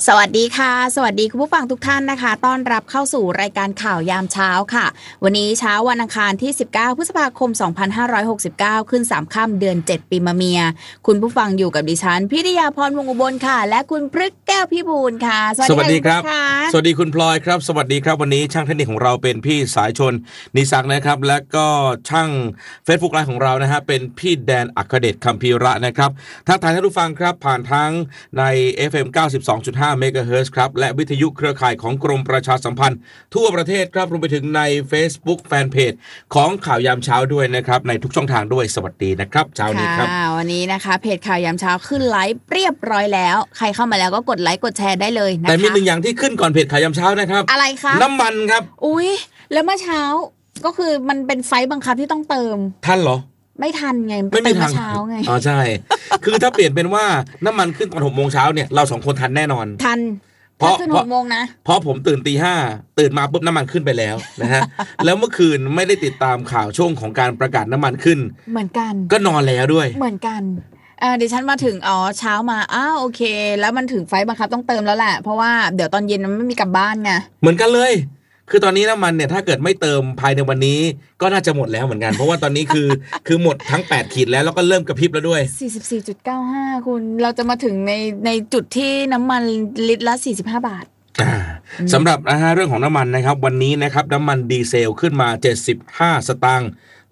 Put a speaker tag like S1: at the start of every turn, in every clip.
S1: สวัสดีค่ะสวัสดีคุณผู้ฟังทุกท่านนะคะต้อนรับเข้าสู่รายการข่าวยามเช้าค่ะวันนี้เช้าวันอังคารที่19พฤษภาคม2569ขึ้น3ค่ำเดือน7ปีมะเมียคุณผู้ฟังอยู่กับดิฉันพิริยาพรวงศ์อุบลค่ะและคุณพฤกษ์แก้วพิบูลค่ะ
S2: สวัสดีครับสวัสดีคุณพลอยครับสวัสดีครับวันนี้ช่างเทคนิคของเราเป็นพี่สายชนนิศักดิ์นะครับและก็ช่าง Facebook ไลน์ของเรานะฮะเป็นพี่แดนอัครเดชคัมภีระนะครับทักทายท่านผู้ฟังครับผ่านทั้งใน FM 92.5 เมกะเฮิรตซ์ครับและวิทยุเครือข่ายของกรมประชาสัมพันธ์ทั่วประเทศครับรวมไปถึงใน Facebook แฟนเพจของข่าวยามเช้าด้วยนะครับในทุกช่องทางด้วยสวัสดีนะครับเช้านี้ครับ
S1: วันนี้นะคะเพจข่าวยามเช้าขึ้นไลฟ์เรียบร้อยแล้วใครเข้ามาแล้วก็กดไลค์กดแชร์ได้เลยนะคะ
S2: แต่มีหนึ่งอย่างที่ขึ้นก่อนเพจข่าวยามเช้านะครับ
S1: อะไรคะ
S2: น้ำมันครับ
S1: อุ๊ยแล้วเมื่อเช้าก็คือมันเป็นไฟบังคับที่ต้องเติม
S2: ทันเหรอ
S1: ไม่ทันไง
S2: ไม่ทัน
S1: เช้าไง
S2: อ๋อใช่คือถ้าเปลี่ยนเป็นว่าน้ำมันขึ้นตอน 6 โมงเช้าเนี่ยเรา2คนทันแน่นอน
S1: ทันเพราะขึ้น 6 โมงนะ
S2: เพราะผมตื่น 5:00 นตื่นมาปุ๊บน้ำมันขึ้นไปแล้วนะฮะ แล้วเมื่อคืนไม่ได้ติดตามข่าวช่วงของการประกาศน้ำมันขึ้น
S1: เหมือนกัน
S2: ก็นอนแล้วด้วย
S1: เหมือนกันดิฉันมาถึงเช้ามาโอเคแล้วมันถึงไฟบังคับต้องเติมแล้วแหละเพราะว่าเดี๋ยวตอนเย็นมันไม่มีกลับบ้านไง
S2: เหมือนกันเลยคือตอนนี้น้ำมันเนี่ยถ้าเกิดไม่เติมภายในวันนี้ก็น่าจะหมดแล้วเหมือนกันเพราะว่าตอนนี้คือหมดทั้ง8ขีดแล้วก็เริ่มกระพริบแล้วด้วย
S1: 44.95 คุณเราจะมาถึงในจุดที่น้ำมันลิตรละ45 บาท
S2: สำหรับเรื่องของน้ำมันนะครับวันนี้นะครับน้ำมันดีเซลขึ้นมา75 สตางค์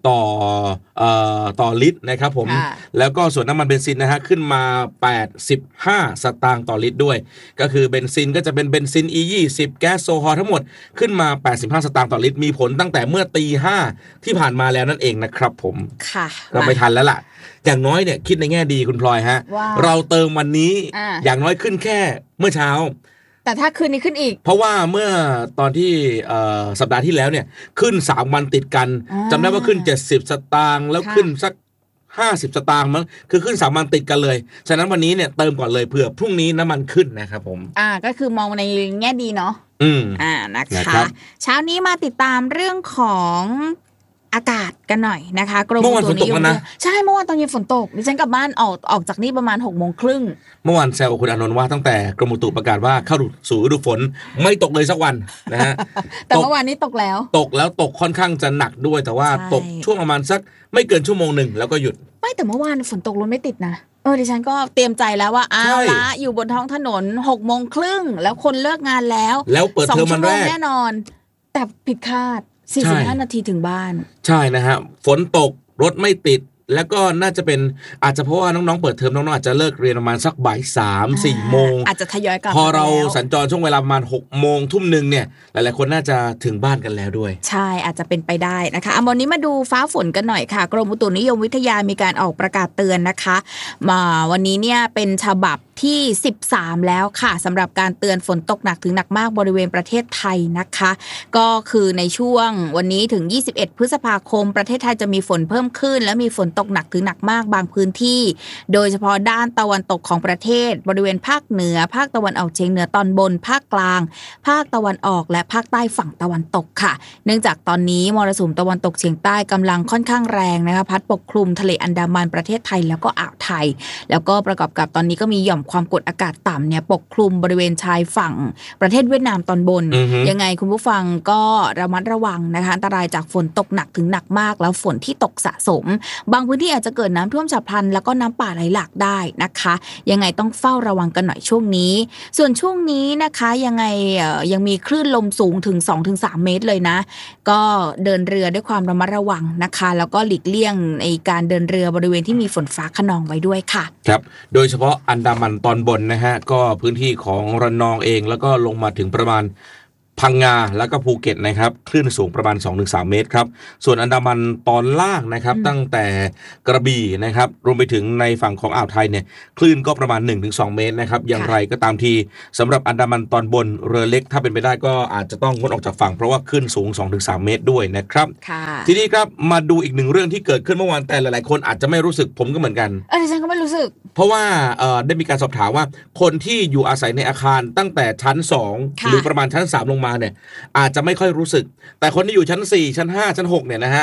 S2: ต่อลิตรนะครับผมแล้วก็ส่วนน้ำมันเบนซินนะฮะขึ้นมา85 สตางค์ต่อลิตรด้วยก็คือเบนซินก็จะเป็นเบนซิน E20 แก๊สโซฮอลทั้งหมดขึ้นมา85 สตางค์ต่อลิตรมีผลตั้งแต่เมื่อ 5:00 ที่ผ่านมาแล้วนั่นเองนะครับผม
S1: ค่ะ
S2: เราไม่ทันแล้วล่ะอย่างน้อยเนี่ยคิดในแง่ดีคุณพลอยฮะเราเติมวันนี้อย่างน้อยขึ้นแค่เมื่อเช้า
S1: แต่ถ้าคืนนี้ขึ้นอีก
S2: เพราะว่าเมื่อตอนที่สัปดาห์ที่แล้วเนี่ยขึ้น3 วันติดกันจำได้ว่าขึ้น70 สตางค์แล้วขึ้นสัก50 สตางค์มั้งคือขึ้น3 วันติดกันเลยฉะนั้นวันนี้เนี่ยเติมก่อนเลยเผื่อพรุ่งนี้น้ำมันขึ้นนะครับผม
S1: ก็คือมองในแง่ดีเนาะนะคะเช้านี้มาติดตามเรื่องของอากาศกันหน่อยนะคะ
S2: กรมอุตุนิยมวิทยา
S1: ใช่เมื่อวานตอนเย็นฝนตกดิฉันกลับบ้านออกจากนี่ประมาณ 6:30 น.
S2: เมื่อวานแซวคุณอานนท์ว่าตั้งแต่กรมอุตุประกาศว่าเข้าสู่ฤดูฝนไม่ตกเลยสักวันนะฮะ
S1: แต่เมื่อวานนี้ตกแล้ว
S2: ตกค่อนข้างจะหนักด้วยแต่ว่าตกช่วงประมาณสักไม่เกินชั่วโมงนึงแล้วก็หยุด
S1: ไม่แต่เมื่อวานฝนตกรถไม่ติดนะดิฉันก็เตรียมใจแล้วว่าละอยู่บนท้องถนน 6:30 น.แล้วคนเลิกงานแล้ว
S2: เปิดเทอมวันแรก
S1: แน่นอนแต่ผิดคาด45 นาทีถึงบ้าน
S2: ใช่นะฮะฝนตกรถไม่ติดแล้วก็น่าจะเป็นอาจจะเพราะว่าน้องๆเปิดเทอมน้องๆอาจจะเลิกเรียนประมาณสักบ่าย 3-4 โมง
S1: อาจจะทยอยกลับ
S2: พอเราสัญจรช่วงเวลาประมาณ 6 โมงทุ่มนึงเนี่ยหลายๆคนน่าจะถึงบ้านกันแล้วด้วย
S1: ใช่อาจจะเป็นไปได้นะคะวันนี้มาดูฟ้าฝนกันหน่อยค่ะกรมอุตุนิยมวิทยามีการออกประกาศเตือนนะคะวันนี้เนี่ยเป็นฉบับที่13แล้วค่ะสำหรับการเตือนฝนตกหนักถึงหนักมากบริเวณประเทศไทยนะคะก็คือในช่วงวันนี้ถึง21 พฤษภาคมประเทศไทยจะมีฝนเพิ่มขึ้นและมีฝนตกหนักถึงหนักมากบางพื้นที่โดยเฉพาะด้านตะวันตกของประเทศบริเวณภาคเหนือภาคตะวันออกเฉียงเหนือตอนบนภาคกลางภาคตะวันออกและภาคใต้ฝั่งตะวันตกค่ะเนื่องจากตอนนี้มรสุมตะวันตกเฉียงใต้กำลังค่อนข้างแรงนะคะพัดปกคลุมทะเลอันดามันประเทศไทยแล้วก็อ่าวไทยแล้วก็ประกอบกับตอนนี้ก็มีหย่อมความกดอากาศต่ำเนี่ยปกคลุมบริเวณชายฝั่งประเทศเวียดนามตอนบนยังไงคุณผู้ฟังก็ระมัดระวังนะคะอันตรายจากฝนตกหนักถึงหนักมากแล้วฝนที่ตกสะสมบางพื้นที่อาจจะเกิดน้ำท่วมฉับพลันแล้วก็น้ำป่าไหลหลากได้นะคะยังไงต้องเฝ้าระวังกันหน่อยช่วงนี้ส่วนช่วงนี้นะคะยังไงยังมีคลื่นลมสูงถึง 2-3 เมตรเลยนะก็เดินเรือด้วยความระมัดระวังนะคะแล้วก็หลีกเลี่ยงในการเดินเรือบริเวณที่มีฝนฟ้าคะนองไว้ด้วยค่ะ
S2: ครับโดยเฉพาะอันดามันตอนบนนะฮะก็พื้นที่ของระนองเองแล้วก็ลงมาถึงประมาณพังงาแล้วก็ภูเก็ตนะครับคลื่นสูงประมาณ 2-3 เมตรครับส่วนอันดามันตอนล่างนะครับตั้งแต่กระบี่นะครับรวมไปถึงในฝั่งของอ่าวไทยเนี่ยคลื่นก็ประมาณ 1-2 เมตรนะครับอย่างไรก็ตามทีสำหรับอันดามันตอนบนเรือเล็กถ้าเป็นไปได้ก็อาจจะต้องงดออกจากฝั่งเพราะว่าคลื่นสูง 2-3 เมตรด้วยนะครับทีนี้ครับมาดูอีกหนึ่งเรื่องที่เกิดขึ้นเมื่อวานแต่หลายๆคนอาจจะไม่รู้สึกผมก็เหมือนกัน
S1: ดิฉันก็ไม่รู้สึก
S2: เพราะว่าได้มีการสอบถามว่าคนที่อยู่อาศัยในอาคารตั้งแต่ชั้น2หรือประมาณชั้น3ลงมาเนี่ยอาจจะไม่ค่อยรู้สึกแต่คนที่อยู่ชั้น4ชั้น5ชั้น6เนี่ยนะฮะ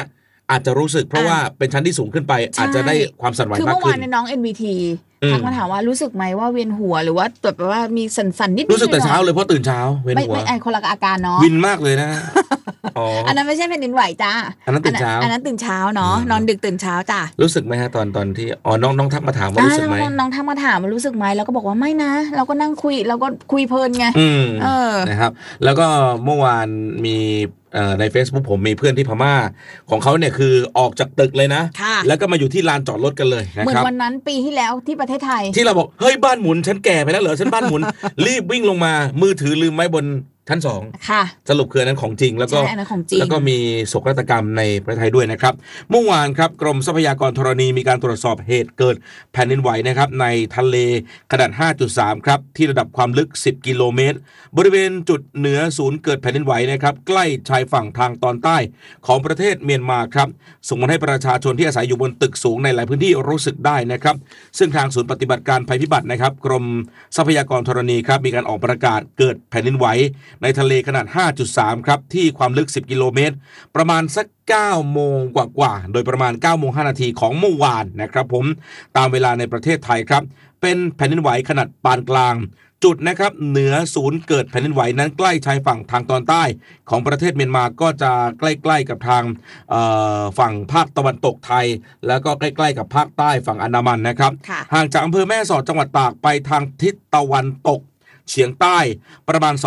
S2: อาจจะรู้สึกเพราะว่าเป็นชั้นที่สูงขึ้นไปอาจจะได้ความสั่นไหวมากขึ้น
S1: คือเมื่อวานในน้อง NVT ทักมาถามว่ารู้สึกไหมว่าเวียนหัวหรือว่าแบบว่ามีสั่นๆนิดๆ
S2: รู้สึกแต่เช้าเลยเพราะตื่นเช้าเวียนหัว
S1: ไม่คนละอาการเนาะ
S2: วินมากเลยนะ
S1: อันนั้นไม่ใช่แผ่นดินไหวจ้า
S2: อันนั้นตื่นเช้า
S1: อันนั้นตื่นเช้าเนาะนอนดึกตื่นเช้าจ้า
S2: รู้สึกไหมฮะตอนที่น้องทักมาถามว่ารู้สึกไหม
S1: น้องทักมาถามว่ารู้สึกไหมแล้วก็บอกว่าไม่นะเราก็นั่งคุยเราก็คุยเพลินไง
S2: นะครับแล้วก็เมื่อวานมีใน Facebook ผมมีเพื่อนที่พม่าของเขาเนี่ยคือออกจากตึกเลยนะแล้วก็มาอยู่ที่ลานจอดรถกันเลยนะครับ
S1: เหมือนวันนั้นปีที่แล้วที่ประเทศไทย
S2: ที่เราบอกเฮ้ยบ้านหมุนฉันแก่ไปแล้วเหรอฉันบ้านหมุน รีบวิ่งลงมามือถือลืมไว้บนชั้น2
S1: ค่ะ
S2: สรุปคืออันนั้นของจริงแล้วก็มีโศกนาฏกรรมในประเทศไทยด้วยนะครับเมื่อวานครับกรมทรัพยากรธรณีมีการตรวจสอบเหตุเกิดแผ่นดินไหวนะครับในทะเลขนาด 5.3 ครับที่ระดับความลึก10กิโลเมตรบริเวณจุดเหนือศูนย์เกิดแผ่นดินไหวนะครับใกล้ชายฝั่งทางตอนใต้ของประเทศเมียนมาครับส่งผลให้ประชาชนที่อาศัยอยู่บนตึกสูงในหลายพื้นที่รู้สึกได้นะครับซึ่งทางศูนย์ปฏิบัติการภัยพิบัตินะครับกรมทรัพยากรธรณีครับมีการออกประกาศเกิดแผ่นดินไหวในทะเลขนาด 5.3 ครับที่ความลึก10กิโลเมตรประมาณสัก9โมงกว่าโดยประมาณ9โมง5นาทีของเมื่อวานนะครับผมตามเวลาในประเทศไทยครับเป็นแผ่นดินไหวขนาดปานกลางจุดนะครับเหนือศูนย์เกิดแผ่นดินไหวนั้นใกล้ชายฝั่งทางตอนใต้ของประเทศเมียนมาก็จะใกล้ๆกับทางฝั่งภาคตะวันตกไทยแล้วก็ใกล้ๆกับภาคใต้ฝั่งอันดามันนะครับห่างจากอำเภอแม่สอดจังหวัดตากไปทางทิศตะวันตกเฉียงใต้ประมาณ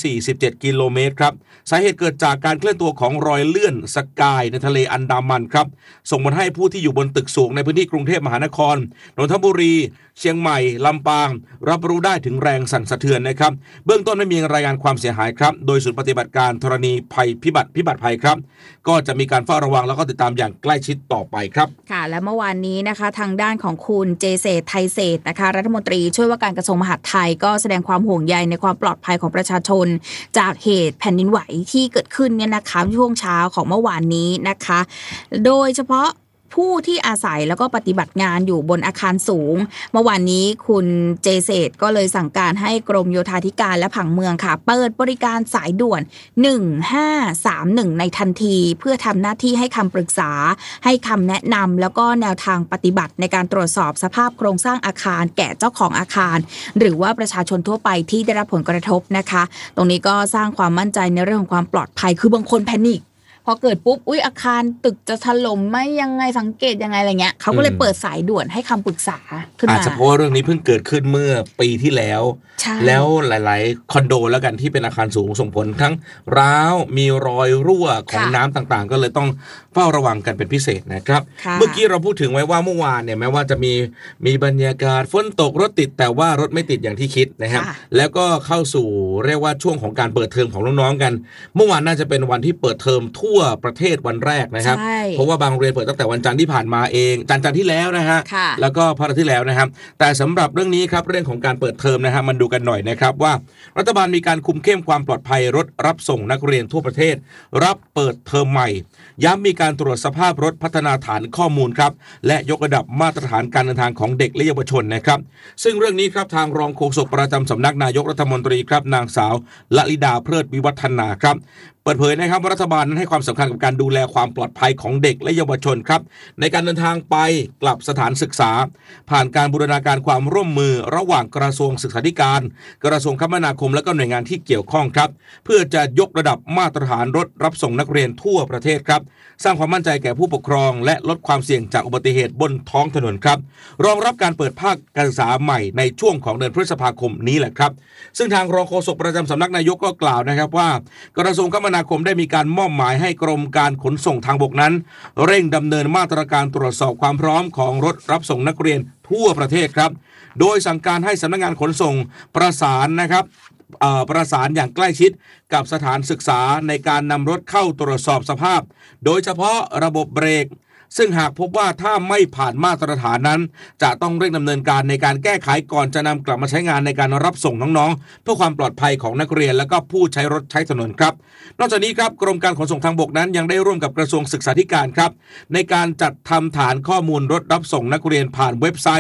S2: 247กิโลเมตรครับสาเหตุเกิดจากการเคลื่อนตัวของรอยเลื่อนสกายในทะเลอันดามันครับส่งผลให้ผู้ที่อยู่บนตึกสูงในพื้นที่กรุงเทพมหานครนนทบุรีเชียงใหม่ลำปางรับรู้ได้ถึงแรงสั่นสะเทือนนะครับเบื้องต้นไม่มีรายงานความเสียหายครับโดยศูนย์ปฏิบัติการธรณีภัยพิบัติภัยครับก็จะมีการเฝ้าระวังแล้วก็ติดตามอย่างใกล้ชิดต่อไปครับ
S1: ค่ะและเมื่อวานนี้นะคะทางด้านของคุณเจเศรษฐ์ไทยเศรษฐ์นะคะรัฐมนตรีช่วยว่าการกระทรวงมหาดไทยก็แสดงความห่วงใยในความปลอดภัยของประชาชนจากเหตุแผ่นดินไหวที่เกิดขึ้นเนี่ยนะคะช่วงเช้าของเมื่อวานนี้นะคะโดยเฉพาะผู้ที่อาศัยแล้วก็ปฏิบัติงานอยู่บนอาคารสูงเมื่อวานนี้คุณเจเศรษฐ์ก็เลยสั่งการให้กรมโยธาธิการและผังเมืองค่ะเปิดบริการสายด่วน1531ในทันทีเพื่อทำหน้าที่ให้คำปรึกษาให้คำแนะนำแล้วก็แนวทางปฏิบัติในการตรวจสอบสภาพโครงสร้างอาคารแก่เจ้าของอาคารหรือว่าประชาชนทั่วไปที่ได้รับผลกระทบนะคะตรงนี้ก็สร้างความมั่นใจในเรื่องของความปลอดภัยคือบางคนแพนิคพอเกิดปุ๊บอาคารตึกจะถล่มไหมยังไงสังเกตยังไงอะไรเงี้ยเขาก็เลยเปิดสายด่วนให้คำปรึกษาขึ้นมา
S2: อาจจะเพราะว่าเรื่องนี้เพิ่งเกิดขึ้นเมื่อปีที่แล้วแล้วหลายๆคอนโดแล้วกันที่เป็นอาคารสูงส่งผลทั้งร้าวมีรอยรั่วของน้ำต่างๆก็เลยต้องเฝ้าระวังกันเป็นพิเศษนะครับเมื่อกี้เราพูดถึงไว้ว่าเมื่อวานเนี่ยแม้ว่าจะมีบรรยากาศฝนตกรถติดแต่ว่ารถไม่ติดอย่างที่คิดนะครับแล้วก็เข้าสู่เรียกว่าช่วงของการเปิดเทอมของน้องๆกันเมื่อวานน่าจะเป็นวันที่เปิดเทอมทั่วประเทศวันแรกนะครับเพราะว่าบางโรงเรียนเปิดตั้งแต่วันจันทร์ที่ผ่านมาเองจันทร์ที่แล้วนะฮะแล้วก็พฤหัสที่แล้วนะครับแต่สำหรับเรื่องนี้ครับเรื่องของการเปิดเทอมนะฮะมันดูกันหน่อยนะครับว่ารัฐบาลมีการคุมเข้มความปลอดภัยรถรับส่งนักเรียนทั่วประเทศรับเปิดเทอมใหม่ย้ำมีการตรวจสภาพรถพัฒนาฐานข้อมูลครับและยกระดับมาตรฐานการเดินทางของเด็กและเยาวชนนะครับซึ่งเรื่องนี้ครับทางรองโฆษกประจำสำนักนายกรัฐมนตรีครับนางสาวละลิดาเพลิดวิวัฒนาครับเปิดเผยนะครับว่ารัฐบาลนั้นให้ความสำคัญกับการดูแลความปลอดภัยของเด็กและเยาวชนครับในการเดินทางไปกลับสถานศึกษาผ่านการบูรณาการความร่วมมือระหว่างกระทรวงศึกษาธิการกระทรวงคมนาคมและก็หน่วยงานที่เกี่ยวข้องครับเพื่อจะยกระดับมาตรฐานรถรับส่งนักเรียนทั่วประเทศครับสร้างความมั่นใจแก่ผู้ปกครองและลดความเสี่ยงจากอุบัติเหตุบนท้องถนนครับรองรับการเปิดภาคการศึกษาใหม่ในช่วงของเดือนพฤษภาคมนี้แหละครับซึ่งทางรองโฆษกประจำสำนักนายกก็กล่าวนะครับว่ากระทรวงคมนาคมได้มีการมอบหมายให้กรมการขนส่งทางบกนั้นเร่งดำเนินมาตรการตรวจสอบความพร้อมของรถรับส่งนักเรียนทั่วประเทศครับโดยสั่งการให้สำนักงานขนส่งประสานอย่างใกล้ชิดกับสถานศึกษาในการนำรถเข้าตรวจสอบสภาพโดยเฉพาะระบบเบรกซึ่งหากพบว่าถ้าไม่ผ่านมาตรฐานนั้นจะต้องเร่งดำเนินการในการแก้ไขก่อนจะนำกลับมาใช้งานในการรับส่งน้องๆเพื่อความปลอดภัยของนักเรียนและก็ผู้ใช้รถใช้ถนนครับนอกจากนี้ครับกรมการขนส่งทางบกนั้นยังได้ร่วมกับกระทรวงศึกษาธิการครับในการจัดทำฐานข้อมูลรถรับส่งนักเรียนผ่านเว็บไซต์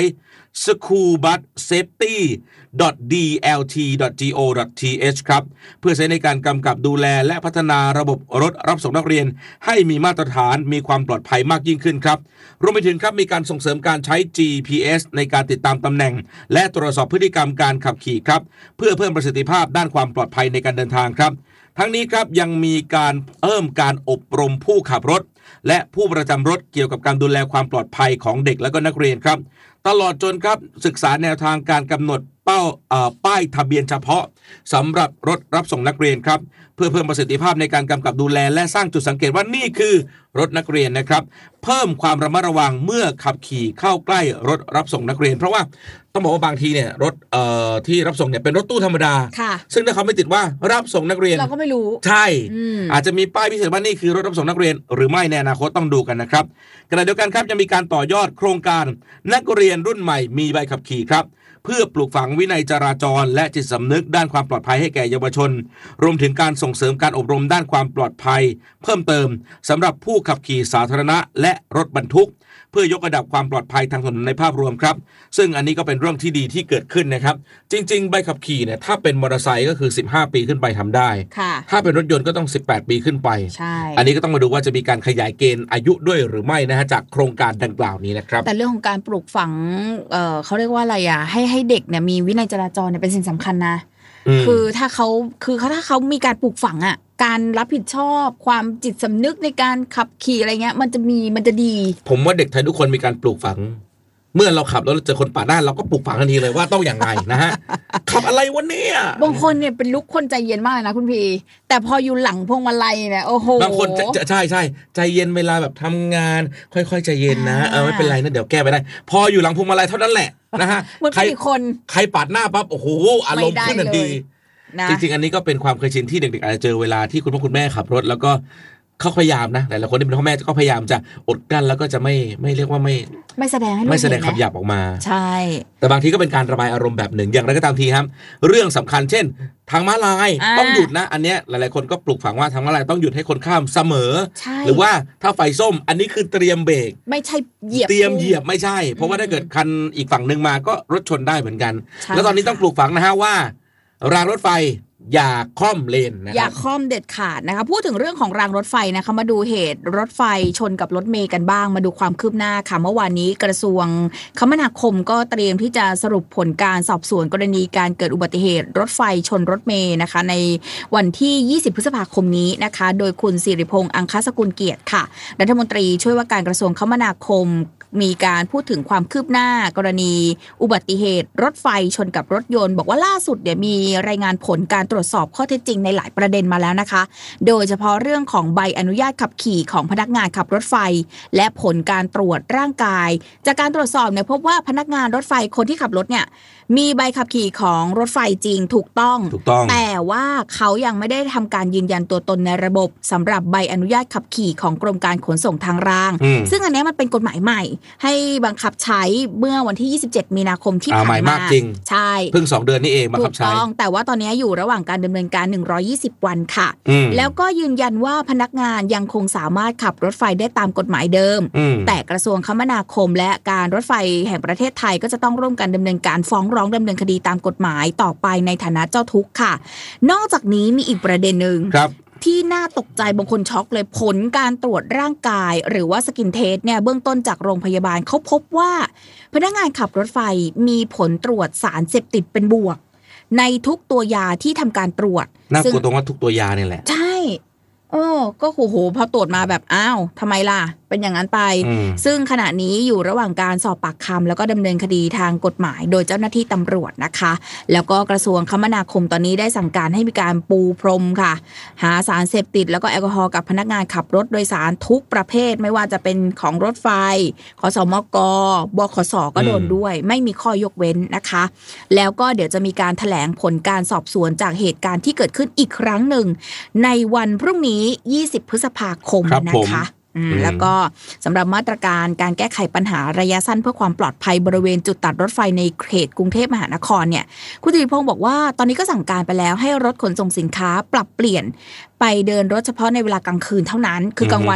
S2: schoolbussafety.dlt.go.th ครับเพื่อใช้ในการกำกับดูแลและพัฒนาระบบรถรับส่งนักเรียนให้มีมาตรฐานมีความปลอดภัยมากยิ่งขึ้นครับรวมไปถึงครับมีการส่งเสริมการใช้ GPS ในการติดตามตำแหน่งและตรวจสอบพฤติกรรมการขับขี่ครับเพื่อเพิ่มประสิทธิภาพด้านความปลอดภัยในการเดินทางครับทั้งนี้ครับยังมีการเพิ่มการอบรมผู้ขับรถและผู้ประจำรถเกี่ยวกับการดูแลความปลอดภัยของเด็กและก็นักเรียนครับตลอดจนครับศึกษาแนวทางการกำหนดป้ายทะเบียนเฉพาะสำหรับรถรับส่งนักเรียนครับเพื่อเพิ่มประสิทธิภาพในการกำกับดูแลและสร้างจุดสังเกตว่านี่คือรถนักเรียนนะครับเพิ่มความระมัดระวังเมื่อขับขี่เข้าใกล้รถรับส่งนักเรียนเพราะว่าต้องบอกว่าบางทีเนี่ยรถที่รับส่งเนี่ยเป็นรถตู้ธรรมดาซึ่งถ้าเขาไม่ติดว่ารับส่งนักเรียน
S1: เราก็ไม่รู้
S2: ใช่อาจจะมีป้ายพิเศษว่านี่คือรถรับส่งนักเรียนหรือไม่ในอนาคตต้องดูกันนะครับขณะเดียวกันครับจะมีการต่อยอดโครงการนักเรียนรุ่นใหม่มีใบขับขี่ครับเพื่อปลูกฝังวินัยจราจรและจิตสำนึกด้านความปลอดภัยให้แก่เยาวชนรวมถึงการส่งเสริมการอบรมด้านความปลอดภัยเพิ่มเติมสำหรับผู้ขับขี่สาธารณะและรถบรรทุกเพื่อยกระดับความปลอดภัยทางถนนในภาพรวมครับซึ่งอันนี้ก็เป็นเรื่องที่ดีที่เกิดขึ้นนะครับจริงๆใบขับขี่เนี่ยถ้าเป็นมอเตอร์ไซค์ก็คือ15 ปีขึ้นไปทำได้ถ้าเป็นรถยนต์ก็ต้อง18 ปีขึ้นไปอันนี้ก็ต้องมาดูว่าจะมีการขยายเกณฑ์อายุด้วยหรือไม่นะฮะจากโครงการดังกล่าวนี้นะครับ
S1: แต่เรื่องของการปลูกฝังเขาเรียกว่าอะไรอ่ะให้เด็กเนี่ยมีวินัยจราจรเนี่ยเป็นสิ่งสำคัญนะคือถ้าเขามีการปลูกฝังอ่ะการรับผิดชอบความจิตสำนึกในการขับขี่อะไรเงี้ยมันจะดี
S2: ผมว่าเด็กไทยทุกคนมีการปลูกฝังเมื่อเราขับแล้วเราเจอคนปาดหน้าเราก็ปลูกฝังทันทีเลยว่าต้องอย่างไรนะฮะ ขับอะไรวะเนี่ย
S1: บางคนเนี่ยเป็นลุกคนใจเย็นมากนะคุณพี่แต่พออยู่หลังพวงมาลัยเนี่ยโอ้โห
S2: บางคนใช่ใจเย็นเวลาแบบทำงานค่อยๆใจเย็นนะไม่เป็นไรนะเดี๋ยวแก้ไปได้พออยู่หลังพวงมาลัยเท่านั้นแหละนะฮะใครปาดหน้าปั๊บโอ้โหอารมณ์ขึ้นทันทีจริงๆอันนี้ก็เป็นความเคยชินที่เด็กๆอาจจะเจอเวลาที่คุณพ่อคุณแม่ขับรถแล้วก็เขาพยายามนะหลายๆคนที่เป็นพ่อแม่ก็พยายามจะอดกลั้นแล้วก็จะไม่เรียกว่า
S1: ไม่แสดงให้
S2: ไม่แสดงคำหยาบออกมา
S1: ใช่
S2: แต่บางทีก็เป็นการระบายอารมณ์แบบหนึ่งอย่างไรก็ตามทีครับเรื่องสำคัญเช่นทางม้าลายต้องหยุดนะอันเนี้ยหลายๆคนก็ปลูกฝังว่าทางม้าลายต้องหยุดให้คนข้ามเสมอหรือว่าถ้าไฟส้มอันนี้คือเตรียมเบรก
S1: ไม่ใช่เหยียบ
S2: เตรียมเหยียบไม่ใช่เพราะว่าถ้าเกิดคันอีกฝั่งนึงมาก็รถชนได้เหมือนกันแล้วตอนนี้ต้องปลูกฝังนะฮะว่ารางรถไฟอย่าค่อมเลนนะครับ
S1: อย่าค่อมเด็ดขาดนะคะพูดถึงเรื่องของรางรถไฟนะคะมาดูเหตุรถไฟชนกับรถเมล์กันบ้างมาดูความคืบหน้าค่ะเมื่อวานนี้กระทรวงคมนาคมก็เตรียมที่จะสรุปผลการสอบสวนกรณีการเกิดอุบัติเหตุรถไฟชนรถเมล์นะคะในวันที่20พฤษภาคมนี้นะคะโดยคุณศิริพงษ์อังคสกุลเกียรติค่ะรัฐมนตรีช่วยว่าการกระทรวงคมนาคมมีการพูดถึงความคืบหน้ากรณีอุบัติเหตุรถไฟชนกับรถยนต์บอกว่าล่าสุดเนี่ยมีรายงานผลการตรวจสอบข้อเท็จจริงในหลายประเด็นมาแล้วนะคะโดยเฉพาะเรื่องของใบอนุญาตขับขี่ของพนักงานขับรถไฟและผลการตรวจร่างกายจากการตรวจสอบเนี่ยพบว่าพนักงานรถไฟคนที่ขับรถเนี่ยมีใบขับขี่ของรถไฟจริงถูกต้องแต่ว่าเขายังไม่ได้ทำการยืนยันตัวตนในระบบสำหรับใบอนุญาตขับขี่ของกรมการขนส่งทางรางซึ่งอันนี้มันเป็นกฎหมายใหม่ให้บังคับใช้เมื่อวันที่27มีนาคมที่ผ่านมาใช่
S2: เพิ่ง2เดือนนี่เองบังคับใช้
S1: ถูกต้องแต่ว่าตอนนี้อยู่ระหว่างการดำเนินการ120วันค่ะแล้วก็ยืนยันว่าพนักงานยังคงสามารถขับรถไฟได้ตามกฎหมายเดิมแต่กระทรวงคมนาคมและการรถไฟแห่งประเทศไทยก็จะต้องร่วมกันดำเนินการฟ้องร้องดำเนินคดีตามกฎหมายต่อไปในฐานะเจ้าทุกข์ค่ะนอกจากนี้มีอีกประเด็นหนึ่งที่น่าตกใจบางคนช็อกเลยผลการตรวจร่างกายหรือว่าสกินเทสเนี่ยเบื้องต้นจากโรงพยาบาลเขาพบว่าพนักงานขับรถไฟมีผลตรวจสารเสพติดเป็นบวกในทุกตัวยาที่ทำการตรวจ
S2: น่ากลัวตรงว่าทุกตัวยาเนี่ยแหละ
S1: ใช่ก็โหพอตรวจมาแบบอ้าวทำไมล่ะเป็นอย่างนั้นไปซึ่งขณะนี้อยู่ระหว่างการสอบปากคำแล้วก็ดำเนินคดีทางกฎหมายโดยเจ้าหน้าที่ตำรวจนะคะแล้วก็กระทรวงคมนาคมตอนนี้ได้สั่งการให้มีการปูพรมค่ะหาสารเสพติดแล้วก็แอลกอฮอล์กับพนักงานขับรถโดยสารทุกประเภทไม่ว่าจะเป็นของรถไฟขสมกบขสก็โดนด้วยไม่มีข้อยกเว้นนะคะแล้วก็เดี๋ยวจะมีการแถลงผลการสอบสวนจากเหตุการณ์ที่เกิดขึ้นอีกครั้งหนึ่งในวันพรุ่งนี้20พฤษภาคมนะคะแล้วก็สำหรับมาตรการการแก้ไขปัญหาระยะสั้นเพื่อความปลอดภัยบริเวณจุดตัดรถไฟในเขตกรุงเทพมหานครเนี่ยคุณธีรพงศ์บอกว่าตอนนี้ก็สั่งการไปแล้วให้รถขนส่งสินค้าปรับเปลี่ยนไปเดินรถเฉพาะในเวลากลางคืนเท่านั้นคือกลางวันเนี่ย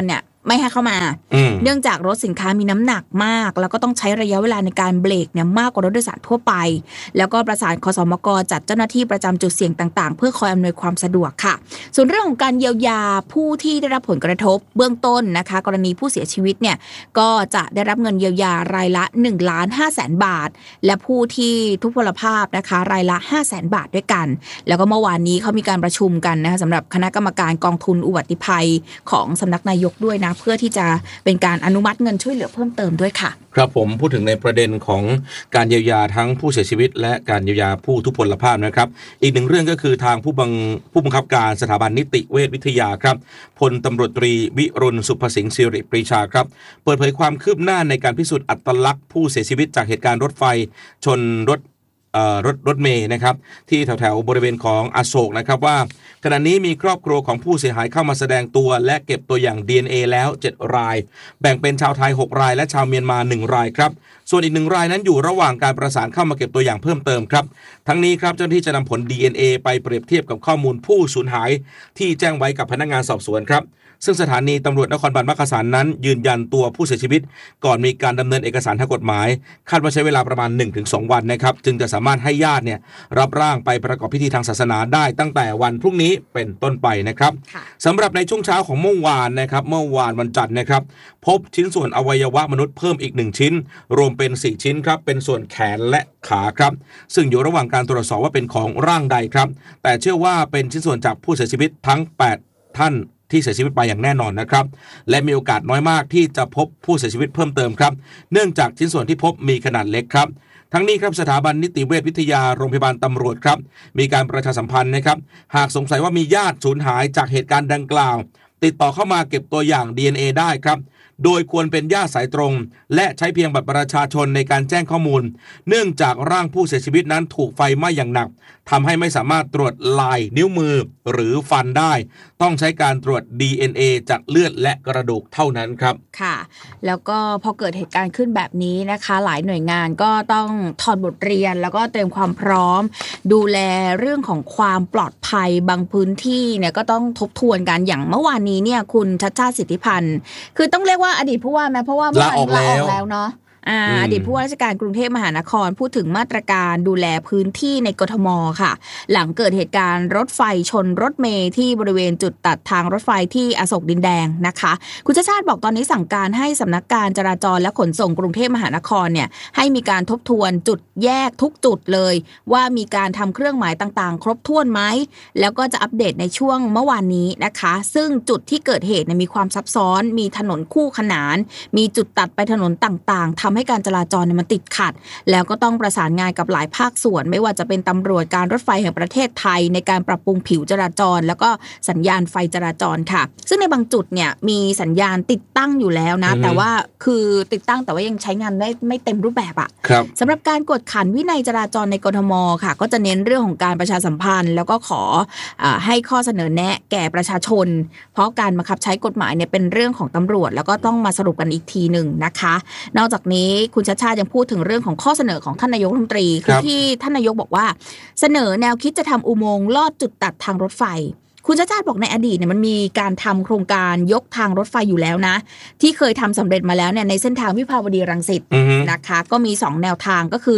S1: ไม่ให้เข้ามาเนื่องจากรถสินค้ามีน้ำหนักมากแล้วก็ต้องใช้ระยะเวลาในการเบรกเนี่ยมากกว่ารถโดยสารทั่วไปแล้วก็ประสานคสมกจัดเจ้าหน้าที่ประจำจุดเสี่ยงต่างๆเพื่อคอยอำนวยความสะดวกค่ะส่วนเรื่องของการเยียวยาผู้ที่ได้รับผลกระทบเบื้องต้นนะคะกรณีผู้เสียชีวิตเนี่ยก็จะได้รับเงินเยียวยารายละ 1,500,000 บาทและผู้ที่ทุพพลภาพนะคะรายละ 500,000 บาทด้วยกันแล้วก็เมื่อวานนี้เขามีการประชุมกันนะคะสำหรับคณะกรรมการกองทุนอุบัติภัยของสำนักนายกด้วยนะเพื่อที่จะเป็นการอนุมัติเงินช่วยเหลือเพิ่มเติมด้วยค่ะ
S2: ครับผมพูดถึงในประเด็นของการเยียวยาทั้งผู้เสียชีวิตและการเยียวยาผู้ทุพพลภาพนะครับอีกหนึ่งเรื่องก็คือทางผู้บังคับการสถาบันนิติเวชวิทยาครับพลตำรวจตรีวิรุณสุภสิงห์สิริปรีชาครับเปิดเผยความคืบหน้าในการพิสูจน์อัตลักษณ์ผู้เสียชีวิตจากเหตุการณ์รถไฟชนรถเมล์นะครับที่แถวบริเวณของอโศกนะครับว่าขณะนี้มีครอบครัวของผู้เสียหายเข้ามาแสดงตัวและเก็บตัวอย่าง DNA แล้ว7รายแบ่งเป็นชาวไทย6รายและชาวเมียนมา1รายครับส่วนอีก1รายนั้นอยู่ระหว่างการประสานเข้ามาเก็บตัวอย่างเพิ่มเติมครับทั้งนี้ครับเจ้าหน้าที่จะนำผล DNA ไปเปรียบเทียบกับข้อมูลผู้สูญหายที่แจ้งไว้กับพนักงานสอบสวนครับซึ่งสถานีตำรวจนครบาลมักกะสันนั้นยืนยันตัวผู้เสียชีวิตก่อนมีการดำเนินเอกสารทางกฎหมายคาดว่าใช้เวลาประมาณ 1-2 วันนะครับจึงจะสามารถให้ญาติเนี่ยรับร่างไปประกอบพิธีทางศาสนาได้ตั้งแต่วันพรุ่งนี้เป็นต้นไปนะครับสำหรับในช่วงเช้าของเมื่อวานนะครับเมื่อวานวันจันทร์นะครับพบชิ้นส่วนอวัยวะมนุษย์เพิ่มอีก1ชิ้นรวมเป็น4ชิ้นครับเป็นส่วนแขนและขาครับซึ่งอยู่ระหว่างการตรวจสอบว่าเป็นของร่างใดครับแต่เชื่อว่าเป็นชิ้นส่วนจากผู้เสียชีวิตทั้ง8ท่านที่เสียชีวิตไปอย่างแน่นอนนะครับและมีโอกาสน้อยมากที่จะพบผู้เสียชีวิตเพิ่มเติมครับเนื่องจากชิ้นส่วนที่พบมีขนาดเล็กครับทั้งนี้ครับสถาบันนิติเวชวิทยาโรงพยาบาลตำรวจครับมีการประชาสัมพันธ์นะครับหากสงสัยว่ามีญาติสูญหายจากเหตุการณ์ดังกล่าวติดต่อเข้ามาเก็บตัวอย่าง DNA ได้ครับโดยควรเป็นญาติสายตรงและใช้เพียงบัตรประชาชนในการแจ้งข้อมูลเนื่องจากร่างผู้เสียชีวิตนั้นถูกไฟไหม้อย่างหนักทำให้ไม่สามารถตรวจลายนิ้วมือหรือฟันได้ต้องใช้การตรวจ DNA จากเลือดและกระดูกเท่านั้นครับ
S1: ค่ะแล้วก็พอเกิดเหตุการณ์ขึ้นแบบนี้นะคะหลายหน่วยงานก็ต้องถอดบทเรียนแล้วก็เตรียมความพร้อมดูแลเรื่องของความปลอดภัยบางพื้นที่เนี่ยก็ต้องทบทวนกันอย่างเมื่อวานนี้เนี่ยคุณชัชชาติสิทธิพันธ์คือต้องเรียกว่าอดีตผู้ว่าไหมเพราะว่าเมื่อวานลาออกแล้วเนาะอดีตผู้ว่าราชการกรุงเทพมหานครพูดถึงมาตรการดูแลพื้นที่ในกทมค่ะหลังเกิดเหตุการณ์รถไฟชนรถเมล์ที่บริเวณจุดตัดทางรถไฟที่อโศกดินแดงนะคะคุณชาติชาติบอกตอนนี้สั่งการให้สำนักการจราจรและขนส่งกรุงเทพมหานครเนี่ยให้มีการทบทวนจุดแยกทุกจุดเลยว่ามีการทำเครื่องหมายต่างๆครบถ้วนไหมแล้วก็จะอัปเดตในช่วงเมื่อวานนี้นะคะซึ่งจุดที่เกิดเหตุมีความซับซ้อนมีถนนคู่ขนานมีจุดตัดไปถนนต่างๆทำให้การจราจรมันติดขัดแล้วก็ต้องประสานงานกับหลายภาคส่วนไม่ว่าจะเป็นตำรวจการรถไฟแห่งประเทศไทยในการปรับปรุงผิวจราจรแล้วก็สัญญาณไฟจราจรค่ะซึ่งในบางจุดเนี่ยมีสัญญาณติดตั้งอยู่แล้วนะแต่ว่าคือติดตั้งแต่ว่ายังใช้งานได้ไม่เต็มรูปแบบอ่ะสำหรับการกวดขันวินัยจราจรในกทมค่ะก็จะเน้นเรื่องของการประชาสัมพันธ์แล้วก็ขอให้ข้อเสนอแนะแก่ประชาชนเพราะการบังคับใช้กฎหมายเนี่ยเป็นเรื่องของตำรวจแล้วก็ต้องมาสรุปกันอีกทีหนึ่งนะคะนอกจากนี้คุณชัชชาติยังพูดถึงเรื่องของข้อเสนอของท่านนายกรัฐมนตรีคือที่ท่านนายกบอกว่าเสนอแนวคิดจะทำอุโมงค์ลอดจุดตัดทางรถไฟคุณชัชชาติบอกในอดีตเนี่ยมันมีการทำโครงการยกทางรถไฟอยู่แล้วนะที่เคยทำสำเร็จมาแล้วเนี่ยในเส้นทางวิภาวดีรังสิตนะคะก็มี2แนวทางก็คือ